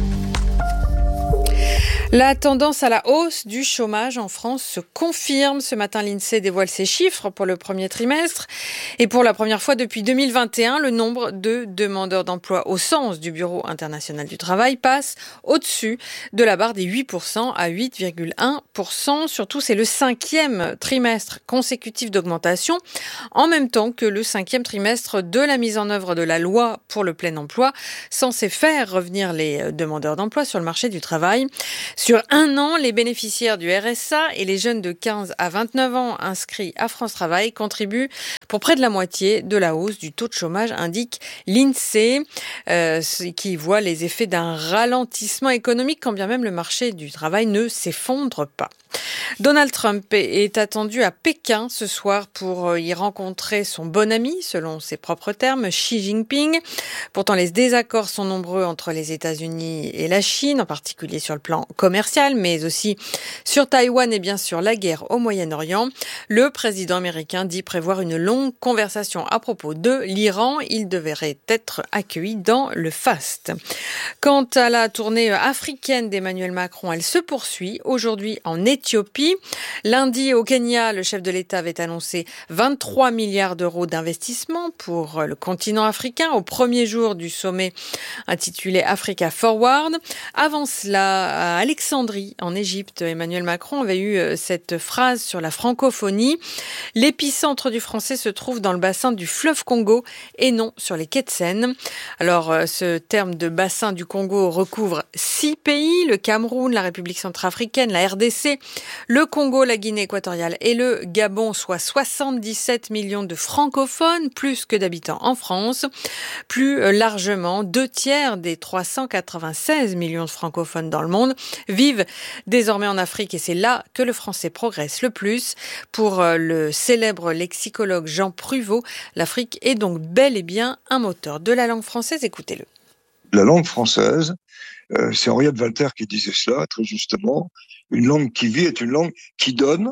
La tendance à la hausse du chômage en France se confirme. Ce matin, l'INSEE dévoile ses chiffres pour le premier trimestre. Et pour la première fois depuis deux mille vingt et un, le nombre de demandeurs d'emploi au sens du Bureau international du travail passe au-dessus de la barre des huit pour cent à huit virgule un pour cent. Surtout, c'est le cinquième trimestre consécutif d'augmentation, en même temps que le cinquième trimestre de la mise en œuvre de la loi pour le plein emploi, censée faire revenir les demandeurs d'emploi sur le marché du travail. Sur un an, les bénéficiaires du R S A et les jeunes de quinze à vingt-neuf ans inscrits à France Travail contribuent pour près de la moitié de la hausse du taux de chômage, indique l'INSEE, euh, qui voit les effets d'un ralentissement économique quand bien même le marché du travail ne s'effondre pas. Donald Trump est attendu à Pékin ce soir pour y rencontrer son bon ami, selon ses propres termes, Xi Jinping. Pourtant, les désaccords sont nombreux entre les États-Unis et la Chine, en particulier sur le plan commercial, mais aussi sur Taïwan et bien sûr la guerre au Moyen-Orient. Le président américain dit prévoir une longue conversation à propos de l'Iran. Il devrait être accueilli dans le faste. Quant à la tournée africaine d'Emmanuel Macron, elle se poursuit aujourd'hui en Éthiopie. Lundi, au Kenya, le chef de l'État avait annoncé vingt-trois milliards d'euros d'investissement pour le continent africain au premier jour du sommet intitulé Africa Forward. Avant cela, à Alexandrie, en Égypte, Emmanuel Macron avait eu cette phrase sur la francophonie. L'épicentre du français se trouve dans le bassin du fleuve Congo et non sur les quais de Seine. Alors, ce terme de bassin du Congo recouvre six pays, le Cameroun, la République centrafricaine, la R D C, le Congo, la Guinée équatoriale et le Gabon, soit soixante-dix-sept millions de francophones, plus que d'habitants en France. Plus largement, deux tiers des trois cent quatre-vingt-seize millions de francophones dans le monde vivent désormais en Afrique et c'est là que le français progresse le plus. Pour le célèbre lexicologue Jean Pruvot, l'Afrique est donc bel et bien un moteur de la langue française. Écoutez-le. La langue française, euh, c'est Henriette Walter qui disait cela très justement. Une langue qui vit est une langue qui donne,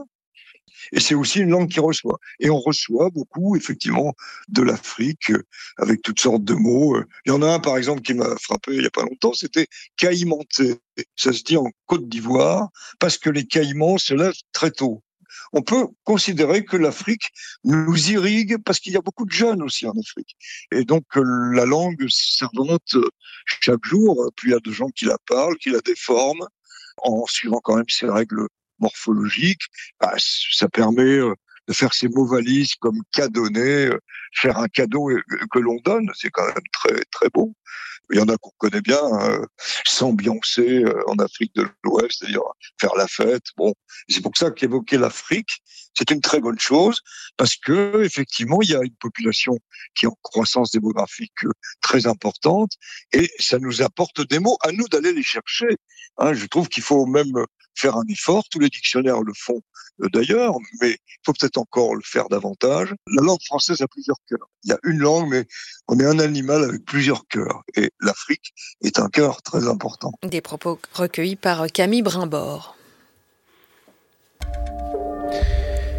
et c'est aussi une langue qui reçoit. Et on reçoit beaucoup, effectivement, de l'Afrique, euh, avec toutes sortes de mots. Il y en a un, par exemple, qui m'a frappé il n'y a pas longtemps, c'était « caïmanté ». Ça se dit en Côte d'Ivoire, parce que les caïmans se lèvent très tôt. On peut considérer que l'Afrique nous irrigue parce qu'il y a beaucoup de jeunes aussi en Afrique. Et donc, la langue s'invente chaque jour. Puis il y a des gens qui la parlent, qui la déforment, en suivant quand même ses règles morphologiques. Bah, ça permet de faire ces mots valises comme cadonner, faire un cadeau que l'on donne, c'est quand même très très beau. Il y en a qu'on connaît bien, euh, s'ambiancer en Afrique de l'Ouest, c'est-à-dire faire la fête. Bon, c'est pour ça qu'évoquer l'Afrique, c'est une très bonne chose, parce que effectivement, il y a une population qui est en croissance démographique très importante, et ça nous apporte des mots, à nous d'aller les chercher. Hein, je trouve qu'il faut même faire un effort, tous les dictionnaires le font euh, d'ailleurs, mais il faut peut-être encore le faire davantage. La langue française a plusieurs cœurs. Il y a une langue, mais on est un animal avec plusieurs cœurs, et l'Afrique est un cœur très important. Des propos recueillis par Camille Brimbord.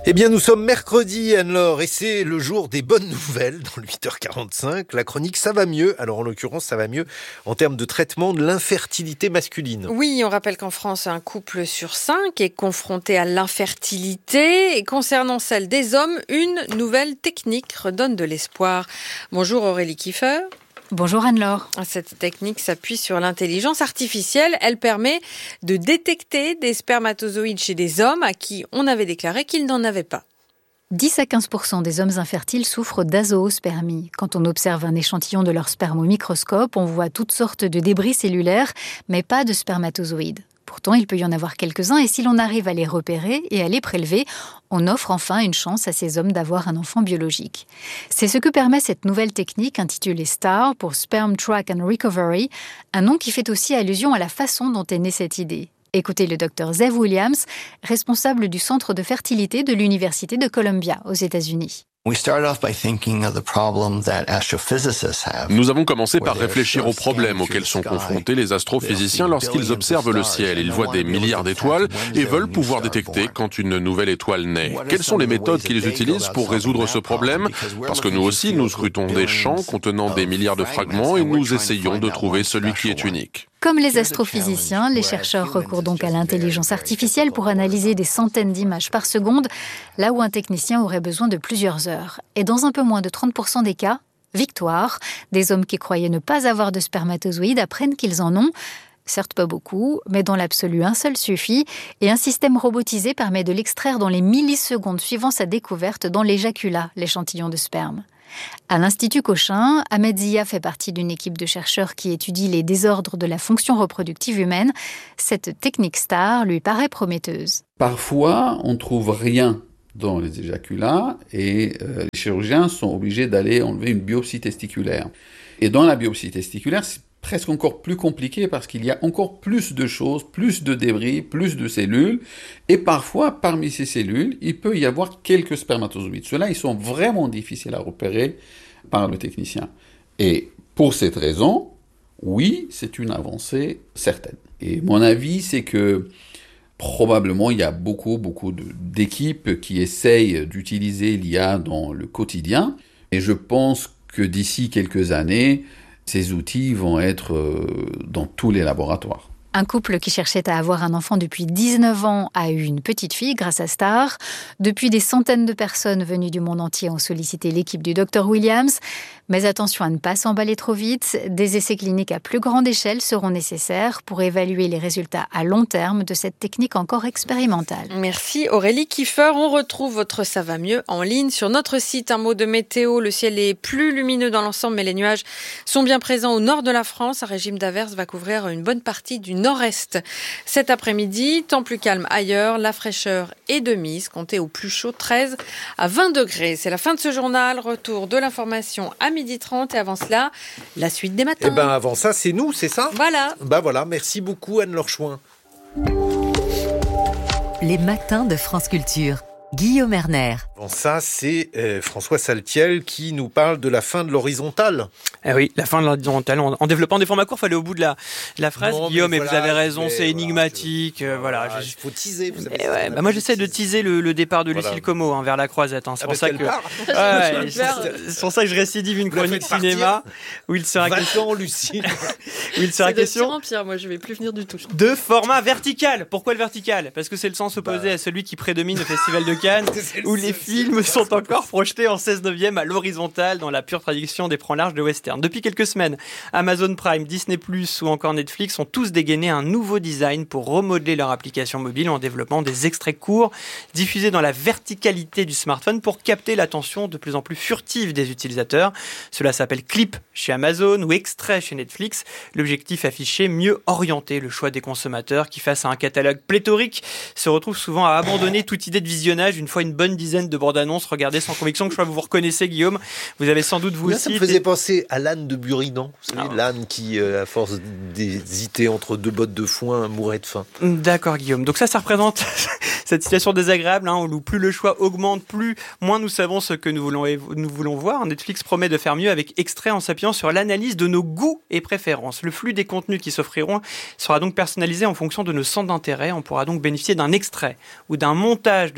Eh bien, nous sommes mercredi, Anne-Laure, et c'est le jour des bonnes nouvelles dans le huit heures quarante-cinq. La chronique « Ça va mieux ». Alors, en l'occurrence, ça va mieux en termes de traitement de l'infertilité masculine. Oui, on rappelle qu'en France, un couple sur cinq est confronté à l'infertilité. Et concernant celle des hommes, une nouvelle technique redonne de l'espoir. Bonjour Aurélie Kiefer. Bonjour Anne-Laure. Cette technique s'appuie sur l'intelligence artificielle. Elle permet de détecter des spermatozoïdes chez des hommes à qui on avait déclaré qu'ils n'en avaient pas. dix à quinze pour cent des hommes infertiles souffrent d'azoospermie. Quand on observe un échantillon de leur sperme au microscope, on voit toutes sortes de débris cellulaires, mais pas de spermatozoïdes. Pourtant, il peut y en avoir quelques-uns et si l'on arrive à les repérer et à les prélever, on offre enfin une chance à ces hommes d'avoir un enfant biologique. C'est ce que permet cette nouvelle technique intitulée STAR pour Sperm Track and Recovery, un nom qui fait aussi allusion à la façon dont est née cette idée. Écoutez le docteur Zev Williams, responsable du centre de fertilité de l'Université de Columbia aux États-Unis. Nous avons commencé par réfléchir aux problèmes auxquels sont confrontés les astrophysiciens lorsqu'ils observent le ciel. Ils voient des milliards d'étoiles et veulent pouvoir détecter quand une nouvelle étoile naît. Quelles sont les méthodes qu'ils utilisent pour résoudre ce problème ? Parce que nous aussi, nous scrutons des champs contenant des milliards de fragments et nous essayons de trouver celui qui est unique. Comme les astrophysiciens, les chercheurs recourent donc à l'intelligence artificielle pour analyser des centaines d'images par seconde, là où un technicien aurait besoin de plusieurs heures. Et dans un peu moins de trente pour cent des cas, victoire, des hommes qui croyaient ne pas avoir de spermatozoïdes apprennent qu'ils en ont. Certes pas beaucoup, mais dans l'absolu un seul suffit, et un système robotisé permet de l'extraire dans les millisecondes suivant sa découverte dans l'éjaculat, l'échantillon de sperme. À l'Institut Cochin, Ahmed Zia fait partie d'une équipe de chercheurs qui étudie les désordres de la fonction reproductive humaine. Cette technique STAR lui paraît prometteuse. Parfois, on ne trouve rien dans les éjaculats et euh, les chirurgiens sont obligés d'aller enlever une biopsie testiculaire. Et dans la biopsie testiculaire, c'est presque encore plus compliqué parce qu'il y a encore plus de choses, plus de débris, plus de cellules. Et parfois, parmi ces cellules, il peut y avoir quelques spermatozoïdes. Ceux-là, ils sont vraiment difficiles à repérer par le technicien. Et pour cette raison, oui, c'est une avancée certaine. Et mon avis, c'est que probablement, il y a beaucoup, beaucoup de, d'équipes qui essayent d'utiliser l'I A dans le quotidien. Et je pense que d'ici quelques années, ces outils vont être dans tous les laboratoires. Un couple qui cherchait à avoir un enfant depuis dix-neuf ans a eu une petite fille grâce à STAR. Depuis, des centaines de personnes venues du monde entier ont sollicité l'équipe du docteur Williams. Mais attention à ne pas s'emballer trop vite. Des essais cliniques à plus grande échelle seront nécessaires pour évaluer les résultats à long terme de cette technique encore expérimentale. Merci Aurélie Kiefer. On retrouve votre Ça va mieux en ligne sur notre site. Un mot de météo. Le ciel est plus lumineux dans l'ensemble, mais les nuages sont bien présents au nord de la France. Un régime d'averse va couvrir une bonne partie du nord-est. Cet après-midi, temps plus calme ailleurs, la fraîcheur est de mise, comptez au plus chaud treize à vingt degrés. C'est la fin de ce journal, retour de l'information à midi trente et avant cela, la suite des matins. Eh ben avant ça, c'est nous, c'est ça ? Voilà. Bah voilà, merci beaucoup Anne-Laure Chouin. Les matins de France Culture. Guillaume Erner. Bon, ça, c'est euh, François Saltiel qui nous parle de la fin de l'horizontale. Eh oui, la fin de l'horizontale. En, en développant des formats courts, il fallait au bout de la, de la phrase. Non, Guillaume, mais voilà, vous avez raison, c'est voilà, énigmatique. Euh, voilà, voilà, il faut teaser. Vous savez, ouais, bah moi, j'essaie de teaser le, le départ de voilà. Lucille Como hein, vers la Croisette. Hein. C'est, ah pour ça que, ouais, c'est, c'est pour ça que je récidive une chronique cinéma où il sera question. Lucille. où il sera c'est question. De pire en pire, moi, je vais plus venir du tout. De format vertical. Pourquoi le vertical ? Parce que c'est le sens opposé bah. à celui qui prédomine au Festival de Cannes. Où les films sont encore projetés en seize neuvième à l'horizontale dans la pure traduction des plans larges de western. Depuis quelques semaines, Amazon Prime, Disney plus, ou encore Netflix ont tous dégainé un nouveau design pour remodeler leur application mobile en développant des extraits courts diffusés dans la verticalité du smartphone pour capter l'attention de plus en plus furtive des utilisateurs. Cela s'appelle Clip chez Amazon ou Extrait chez Netflix. L'objectif affiché, mieux orienter le choix des consommateurs qui, face à un catalogue pléthorique, se retrouvent souvent à abandonner toute idée de visionnage une fois une bonne dizaine de bandes-annonces regardées sans conviction. Que je crois que vous vous reconnaissez, Guillaume. Vous avez sans doute vous oui, aussi. Ça me faisait penser à l'âne de Buridan. Vous savez, ah. l'âne qui, euh, à force d'hésiter entre deux bottes de foin, mourait de faim. D'accord, Guillaume. Donc ça, ça représente cette situation désagréable hein, où plus le choix augmente, plus moins nous savons ce que nous voulons, nous voulons voir. Netflix promet de faire mieux avec Extrait en s'appuyant sur l'analyse de nos goûts et préférences. Le flux des contenus qui s'offriront sera donc personnalisé en fonction de nos centres d'intérêt. On pourra donc bénéficier d'un extrait ou d'un montage de ce film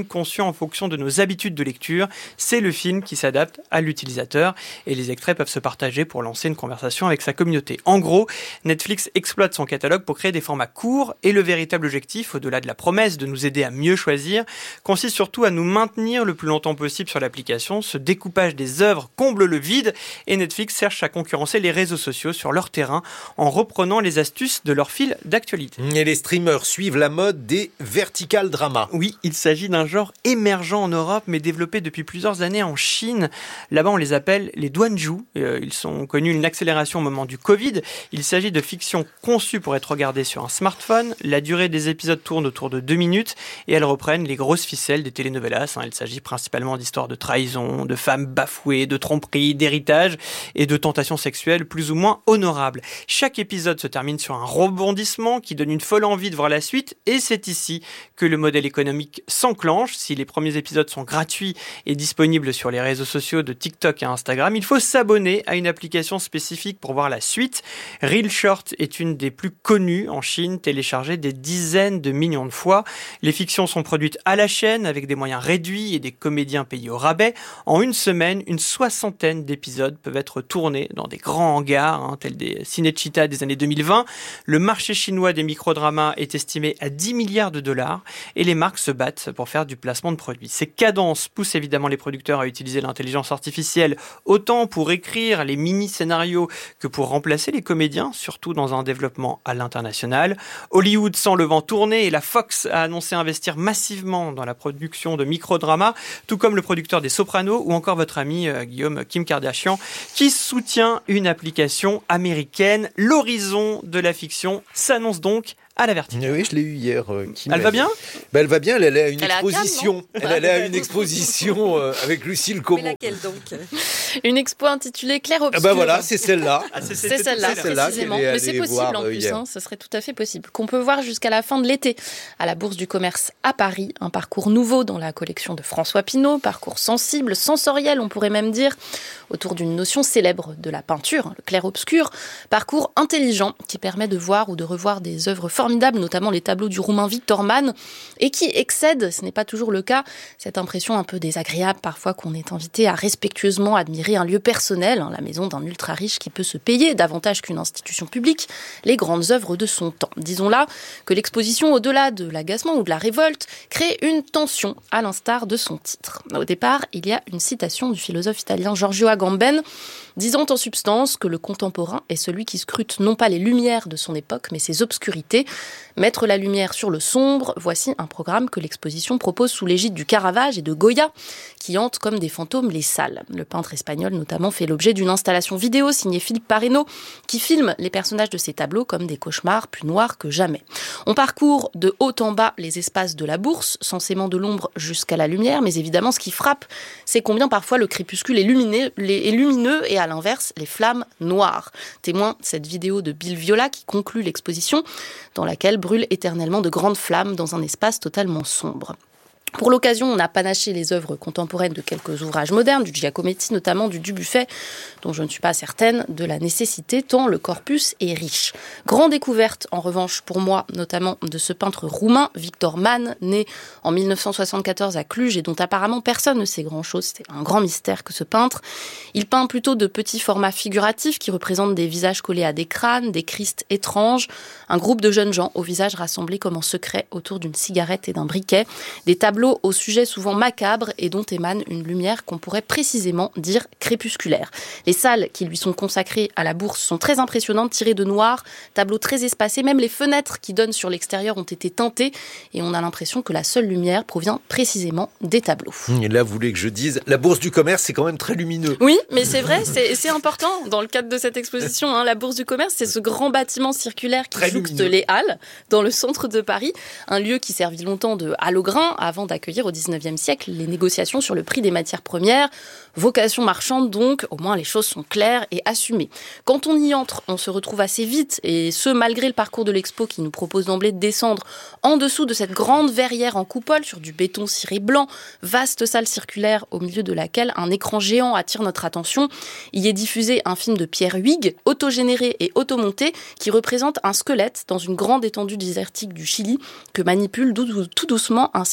conçu en fonction de nos habitudes de lecture. C'est le film qui s'adapte à l'utilisateur et les extraits peuvent se partager pour lancer une conversation avec sa communauté. En gros, Netflix exploite son catalogue pour créer des formats courts et le véritable objectif, au-delà de la promesse de nous aider à mieux choisir, consiste surtout à nous maintenir le plus longtemps possible sur l'application. Ce découpage des œuvres comble le vide et Netflix cherche à concurrencer les réseaux sociaux sur leur terrain en reprenant les astuces de leur fil d'actualité. Et les streamers suivent la mode des vertical dramas. Oui, il s'agit d'un genre émergent en Europe mais développé depuis plusieurs années en Chine. Là-bas, on les appelle les Duanzhou. Euh, ils ont connu une accélération au moment du Covid. Il s'agit de fictions conçues pour être regardées sur un smartphone. La durée des épisodes tourne autour de deux minutes et elles reprennent les grosses ficelles des telenovelas. Hein. Il s'agit principalement d'histoires de trahison, de femmes bafouées, de tromperies, d'héritage et de tentations sexuelles plus ou moins honorables. Chaque épisode se termine sur un rebondissement qui donne une folle envie de voir la suite et c'est ici que le modèle économique s'enclenche. Si les premiers épisodes sont gratuits et disponibles sur les réseaux sociaux de TikTok et Instagram, il faut s'abonner à une application spécifique pour voir la suite. Reel Short est une des plus connues en Chine, téléchargée des dizaines de millions de fois. Les fictions sont produites à la chaîne avec des moyens réduits et des comédiens payés au rabais. En une semaine, une soixantaine d'épisodes peuvent être tournés dans des grands hangars, hein, tels des Cinecittà des années deux mille vingt. Le marché chinois des microdramas est estimé à dix milliards de dollars et les marques se battent pour faire du placement de produits. Ces cadences poussent évidemment les producteurs à utiliser l'intelligence artificielle autant pour écrire les mini-scénarios que pour remplacer les comédiens, surtout dans un développement à l'international. Hollywood sent le vent tourner et la Fox a annoncé investir massivement dans la production de microdramas, tout comme le producteur des Sopranos ou encore votre ami euh, Guillaume Kim Kardashian, qui soutient une application américaine. L'horizon de la fiction s'annonce donc à la verticale. Oui, je l'ai eu hier. Euh, elle va bien ben, Elle va bien, elle allait à une elle exposition. A elle allait à une exposition euh, avec Lucille Comont. Mais laquelle donc? Une expo intitulée Clair Obscur. Ah ben voilà, c'est celle-là. Ah, c'est, c'est, c'est celle-là, c'est celle-là précisément. Mais c'est possible en plus, hein, ce serait tout à fait possible. Qu'on peut voir jusqu'à la fin de l'été à la Bourse du Commerce à Paris. Un parcours nouveau dans la collection de François Pinault, parcours sensible, sensoriel, on pourrait même dire, autour d'une notion célèbre de la peinture, le clair-obscur. Parcours intelligent qui permet de voir ou de revoir des œuvres formidables, notamment les tableaux du Roumain Victor Mann, et qui excède, ce n'est pas toujours le cas, cette impression un peu désagréable parfois qu'on est invité à respectueusement admirer un lieu personnel, hein, la maison d'un ultra-riche qui peut se payer davantage qu'une institution publique, les grandes œuvres de son temps. Disons là que l'exposition, au-delà de l'agacement ou de la révolte, crée une tension, à l'instar de son titre. Au départ, il y a une citation du philosophe italien Giorgio Agamben, disant en substance que le contemporain est celui qui scrute non pas les lumières de son époque, mais ses obscurités. Mettre la lumière sur le sombre, voici un programme que l'exposition propose sous l'égide du Caravage et de Goya, qui hantent comme des fantômes les salles. Le peintre espagnol notamment fait l'objet d'une installation vidéo signée Philippe Parreno, qui filme les personnages de ses tableaux comme des cauchemars plus noirs que jamais. On parcourt de haut en bas les espaces de la Bourse, censément de l'ombre jusqu'à la lumière, mais évidemment ce qui frappe, c'est combien parfois le crépuscule est lumineux, est lumineux et à l'inverse, les flammes noires. Témoin cette vidéo de Bill Viola qui conclut l'exposition, dans laquelle brûlent éternellement de grandes flammes dans un espace totalement sombre. Pour l'occasion, on a panaché les œuvres contemporaines de quelques ouvrages modernes, du Giacometti notamment, du Dubuffet, dont je ne suis pas certaine de la nécessité, tant le corpus est riche. Grande découverte, en revanche, pour moi, notamment de ce peintre roumain, Victor Mann, né en mille neuf cent soixante-quatorze à Cluj, et dont apparemment personne ne sait grand-chose. C'est un grand mystère que ce peintre. Il peint plutôt de petits formats figuratifs qui représentent des visages collés à des crânes, des Christ étranges, un groupe de jeunes gens au visage rassemblés comme en secret autour d'une cigarette et d'un briquet, des tableaux au sujet souvent macabre et dont émane une lumière qu'on pourrait précisément dire crépusculaire. Les salles qui lui sont consacrées à la Bourse sont très impressionnantes, tirées de noir, tableaux très espacés, même les fenêtres qui donnent sur l'extérieur ont été teintées et on a l'impression que la seule lumière provient précisément des tableaux. Et là, vous voulez que je dise, la Bourse du Commerce, c'est quand même très lumineux. Oui, mais c'est vrai, c'est, c'est important dans le cadre de cette exposition. Hein, la Bourse du Commerce, c'est ce grand bâtiment circulaire qui très jouxte lumineux. Les Halles, dans le centre de Paris, un lieu qui servit longtemps de halle au grain avant d'accueillir au dix-neuvième siècle les négociations sur le prix des matières premières. Vocation marchande donc, au moins les choses sont claires et assumées. Quand on y entre, on se retrouve assez vite, et ce malgré le parcours de l'expo qui nous propose d'emblée de descendre en dessous de cette grande verrière en coupole sur du béton ciré blanc, vaste salle circulaire au milieu de laquelle un écran géant attire notre attention. Il y est diffusé un film de Pierre Huyghe, autogénéré et automonté, qui représente un squelette dans une grande étendue désertique du Chili que manipule tout doucement un système robotique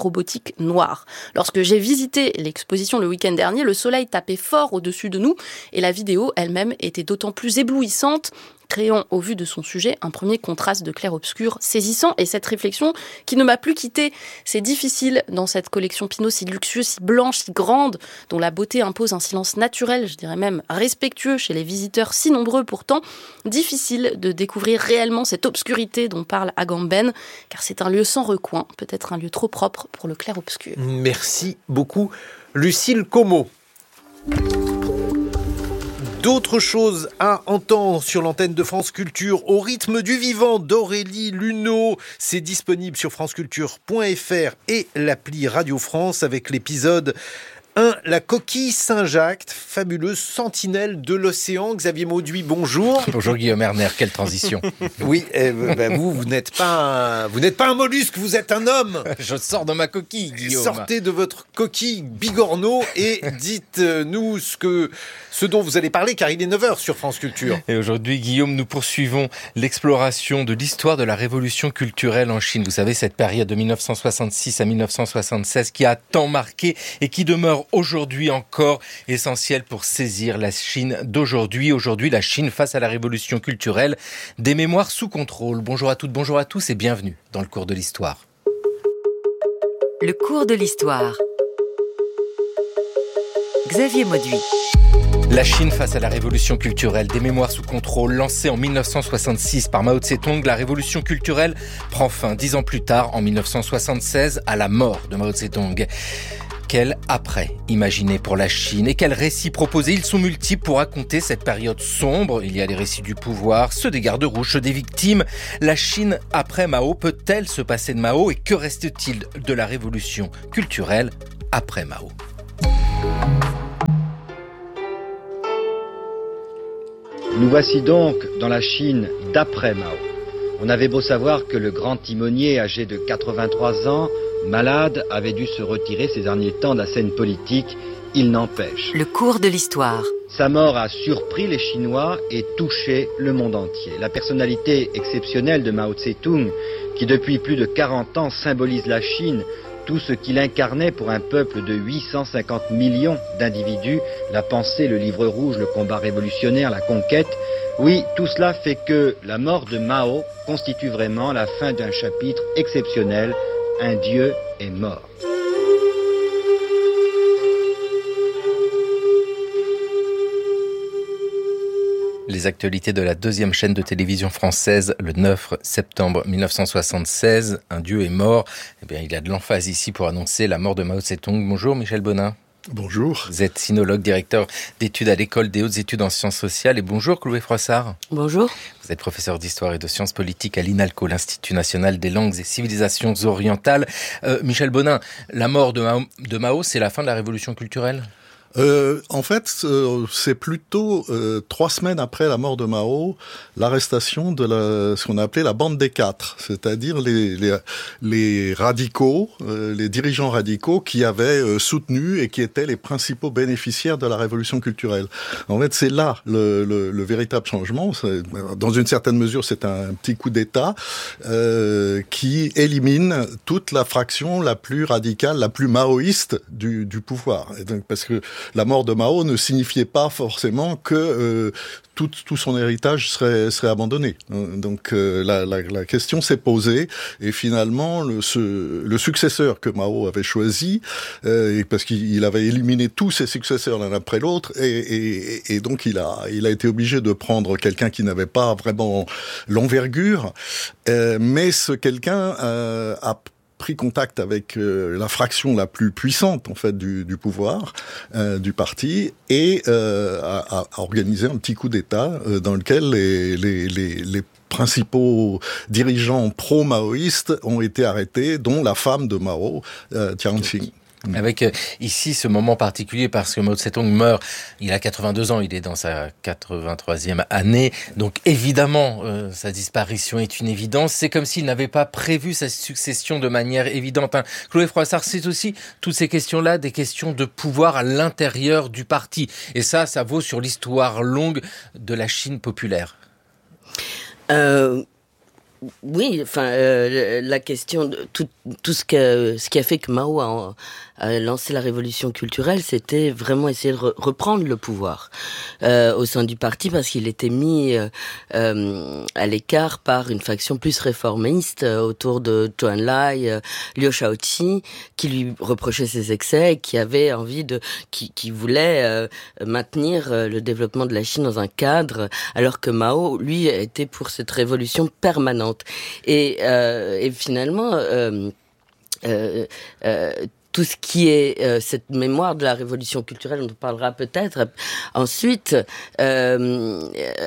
robotique noire. Lorsque j'ai visité l'exposition le week-end dernier, le soleil tapait fort au-dessus de nous et la vidéo elle-même était d'autant plus éblouissante, créant au vu de son sujet un premier contraste de clair-obscur saisissant. Et cette réflexion qui ne m'a plus quittée, c'est difficile dans cette collection Pinault si luxueuse, si blanche, si grande, dont la beauté impose un silence naturel, je dirais même respectueux chez les visiteurs si nombreux pourtant, difficile de découvrir réellement cette obscurité dont parle Agamben, car c'est un lieu sans recoin, peut-être un lieu trop propre pour le clair-obscur. Merci beaucoup, Lucille Como. D'autres choses à entendre sur l'antenne de France Culture au rythme du vivant d'Aurélie Luneau. C'est disponible sur franceculture point f r et l'appli Radio France avec l'épisode un, la coquille Saint-Jacques, fabuleuse sentinelle de l'océan. Xavier Mauduit, bonjour. Bonjour Guillaume Erner, quelle transition. Oui, eh, bah, vous, vous n'êtes pas un, vous n'êtes pas un mollusque, vous êtes un homme. Je sors de ma coquille, Guillaume. Sortez de votre coquille bigorneau et dites-nous ce que, ce dont vous allez parler, car il est neuf heures sur France Culture. Et aujourd'hui, Guillaume, nous poursuivons l'exploration de l'histoire de la révolution culturelle en Chine. Vous savez, cette période de mille neuf cent soixante-six à mille neuf cent soixante-seize qui a tant marqué et qui demeure aujourd'hui encore essentielle pour saisir la Chine d'aujourd'hui. Aujourd'hui, la Chine face à la révolution culturelle, des mémoires sous contrôle. Bonjour à toutes, bonjour à tous et bienvenue dans le cours de l'histoire. Le cours de l'histoire. Xavier Mauduit. La Chine face à la révolution culturelle, des mémoires sous contrôle, lancée en mille neuf cent soixante-six par Mao Tse-tung, la révolution culturelle prend fin dix ans plus tard, en mille neuf cent soixante-seize, à la mort de Mao Tse-tung. Quel après imaginer pour la Chine et quels récits proposer? Ils sont multiples pour raconter cette période sombre. Il y a les récits du pouvoir, ceux des gardes rouges, ceux des victimes. La Chine après Mao, peut-elle se passer de Mao? Et que reste-t-il de la révolution culturelle après Mao? Nous voici donc dans la Chine d'après Mao. On avait beau savoir que le grand timonier, âgé de quatre-vingt-trois ans, malade, avait dû se retirer ces derniers temps de la scène politique, il n'empêche. Le cours de l'histoire. Sa mort a surpris les Chinois et touché le monde entier. La personnalité exceptionnelle de Mao Tse-tung, qui depuis plus de quarante ans symbolise la Chine, tout ce qu'il incarnait pour un peuple de huit cent cinquante millions d'individus, la pensée, le livre rouge, le combat révolutionnaire, la conquête, oui, tout cela fait que la mort de Mao constitue vraiment la fin d'un chapitre exceptionnel. Un dieu est mort. Les actualités de la deuxième chaîne de télévision française, le neuf septembre mille neuf cent soixante-seize, un dieu est mort. Eh bien, il y a de l'emphase ici pour annoncer la mort de Mao Tse-tung. Bonjour Michel Bonin. Bonjour. Vous êtes sinologue, directeur d'études à l'École des hautes études en sciences sociales. Et bonjour Chloé Froissart. Bonjour. Vous êtes professeur d'histoire et de sciences politiques à l'INALCO, l'Institut national des langues et civilisations orientales. Euh, Michel Bonin, la mort de Mao, de Mao, c'est la fin de la révolution culturelle ? Euh, en fait, euh, c'est plutôt euh, trois semaines après la mort de Mao, l'arrestation de la, ce qu'on a appelé la bande des quatre, c'est-à-dire les, les, les radicaux, euh, les dirigeants radicaux qui avaient euh, soutenu et qui étaient les principaux bénéficiaires de la révolution culturelle. En fait, c'est là le, le, le véritable changement. C'est, dans une certaine mesure, c'est un petit coup d'État euh, qui élimine toute la fraction la plus radicale, la plus maoïste du, du pouvoir. Et donc, parce que la mort de Mao ne signifiait pas forcément que euh, tout, tout son héritage serait, serait abandonné. Donc euh, la, la, la question s'est posée et finalement le, ce, le successeur que Mao avait choisi, euh, parce qu'il avait éliminé tous ses successeurs l'un après l'autre, et, et, et donc il a, il a été obligé de prendre quelqu'un qui n'avait pas vraiment l'envergure, euh, mais ce quelqu'un euh, a pris contact avec euh, la fraction la plus puissante en fait du, du pouvoir euh, du parti et euh, a, a organisé un petit coup d'État euh, dans lequel les, les, les, les principaux dirigeants pro-maoïstes ont été arrêtés, dont la femme de Mao, euh, Jiang Qing. Avec euh, ici ce moment particulier parce que Mao Tse-tung meurt, il a quatre-vingt-deux ans, il est dans sa quatre-vingt-troisième année, donc évidemment euh, sa disparition est une évidence, c'est comme s'il n'avait pas prévu sa succession de manière évidente. Hein. Chloé Froissart, c'est aussi toutes ces questions-là, des questions de pouvoir à l'intérieur du parti, et ça, ça vaut sur l'histoire longue de la Chine populaire. Euh... Oui, enfin, euh, la question, de tout, tout ce, que, ce qui a fait que Mao a, a lancé la révolution culturelle, c'était vraiment essayer de re- reprendre le pouvoir euh, au sein du parti, parce qu'il était mis euh, euh, à l'écart par une faction plus réformiste euh, autour de Zhou Enlai, euh, Liu Shaoqi, qui lui reprochait ses excès et qui avait envie de, qui, qui voulait euh, maintenir euh, le développement de la Chine dans un cadre, alors que Mao, lui, était pour cette révolution permanente. Et, euh, et finalement, euh, euh, euh, tout ce qui est euh, cette mémoire de la révolution culturelle, on en parlera peut-être ensuite, euh,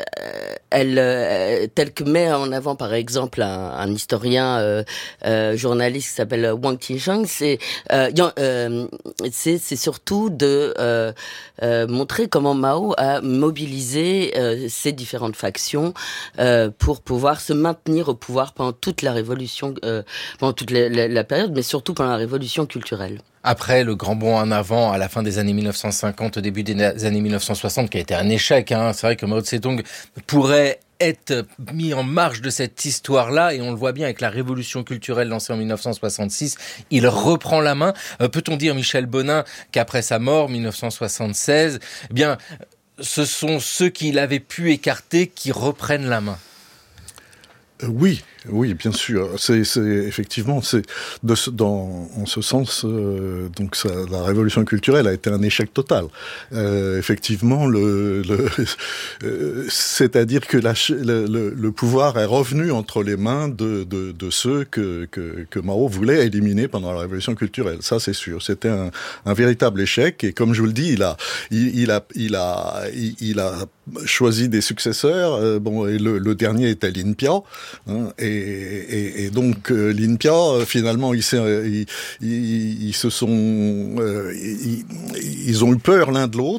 elle, euh, telle que met en avant par exemple un, un historien euh, euh, journaliste qui s'appelle Wang Qinsheng, c'est euh, euh, c'est, c'est surtout de euh, euh, montrer comment Mao a mobilisé euh, ces différentes factions euh, pour pouvoir se maintenir au pouvoir pendant toute la révolution, euh, pendant toute la, la, la période, mais surtout pendant la révolution culturelle. Après le grand bond en avant à la fin des années mille neuf cent cinquante, au début des années mille neuf cent soixante, qui a été un échec, hein. C'est vrai que Mao Tse-tung pourrait être mis en marge de cette histoire-là, et on le voit bien avec la révolution culturelle lancée en mille neuf cent soixante-six, il reprend la main. Euh, peut-on dire, Michel Bonin, qu'après sa mort, mille neuf cent soixante-seize, eh bien, ce sont ceux qui l'avaient pu écarter qui reprennent la main? Euh, oui, oui, bien sûr. C'est, c'est effectivement, c'est de ce, dans, en ce sens, euh, donc ça, la révolution culturelle a été un échec total. Euh, effectivement, le, le euh, c'est-à-dire que la, le, le, le pouvoir est revenu entre les mains de, de, de ceux que, que, que Mao voulait éliminer pendant la révolution culturelle. Ça, c'est sûr. C'était un, un véritable échec. Et comme je vous le dis, il a, il, il a, il a, il, il a choisi des successeurs. Euh, bon, et le, le dernier était Lin Piao. Hein, et, et, et donc euh, Lin Piao, finalement, ils, ils, ils, ils se sont, euh, ils, ils ont eu peur l'un de l'autre.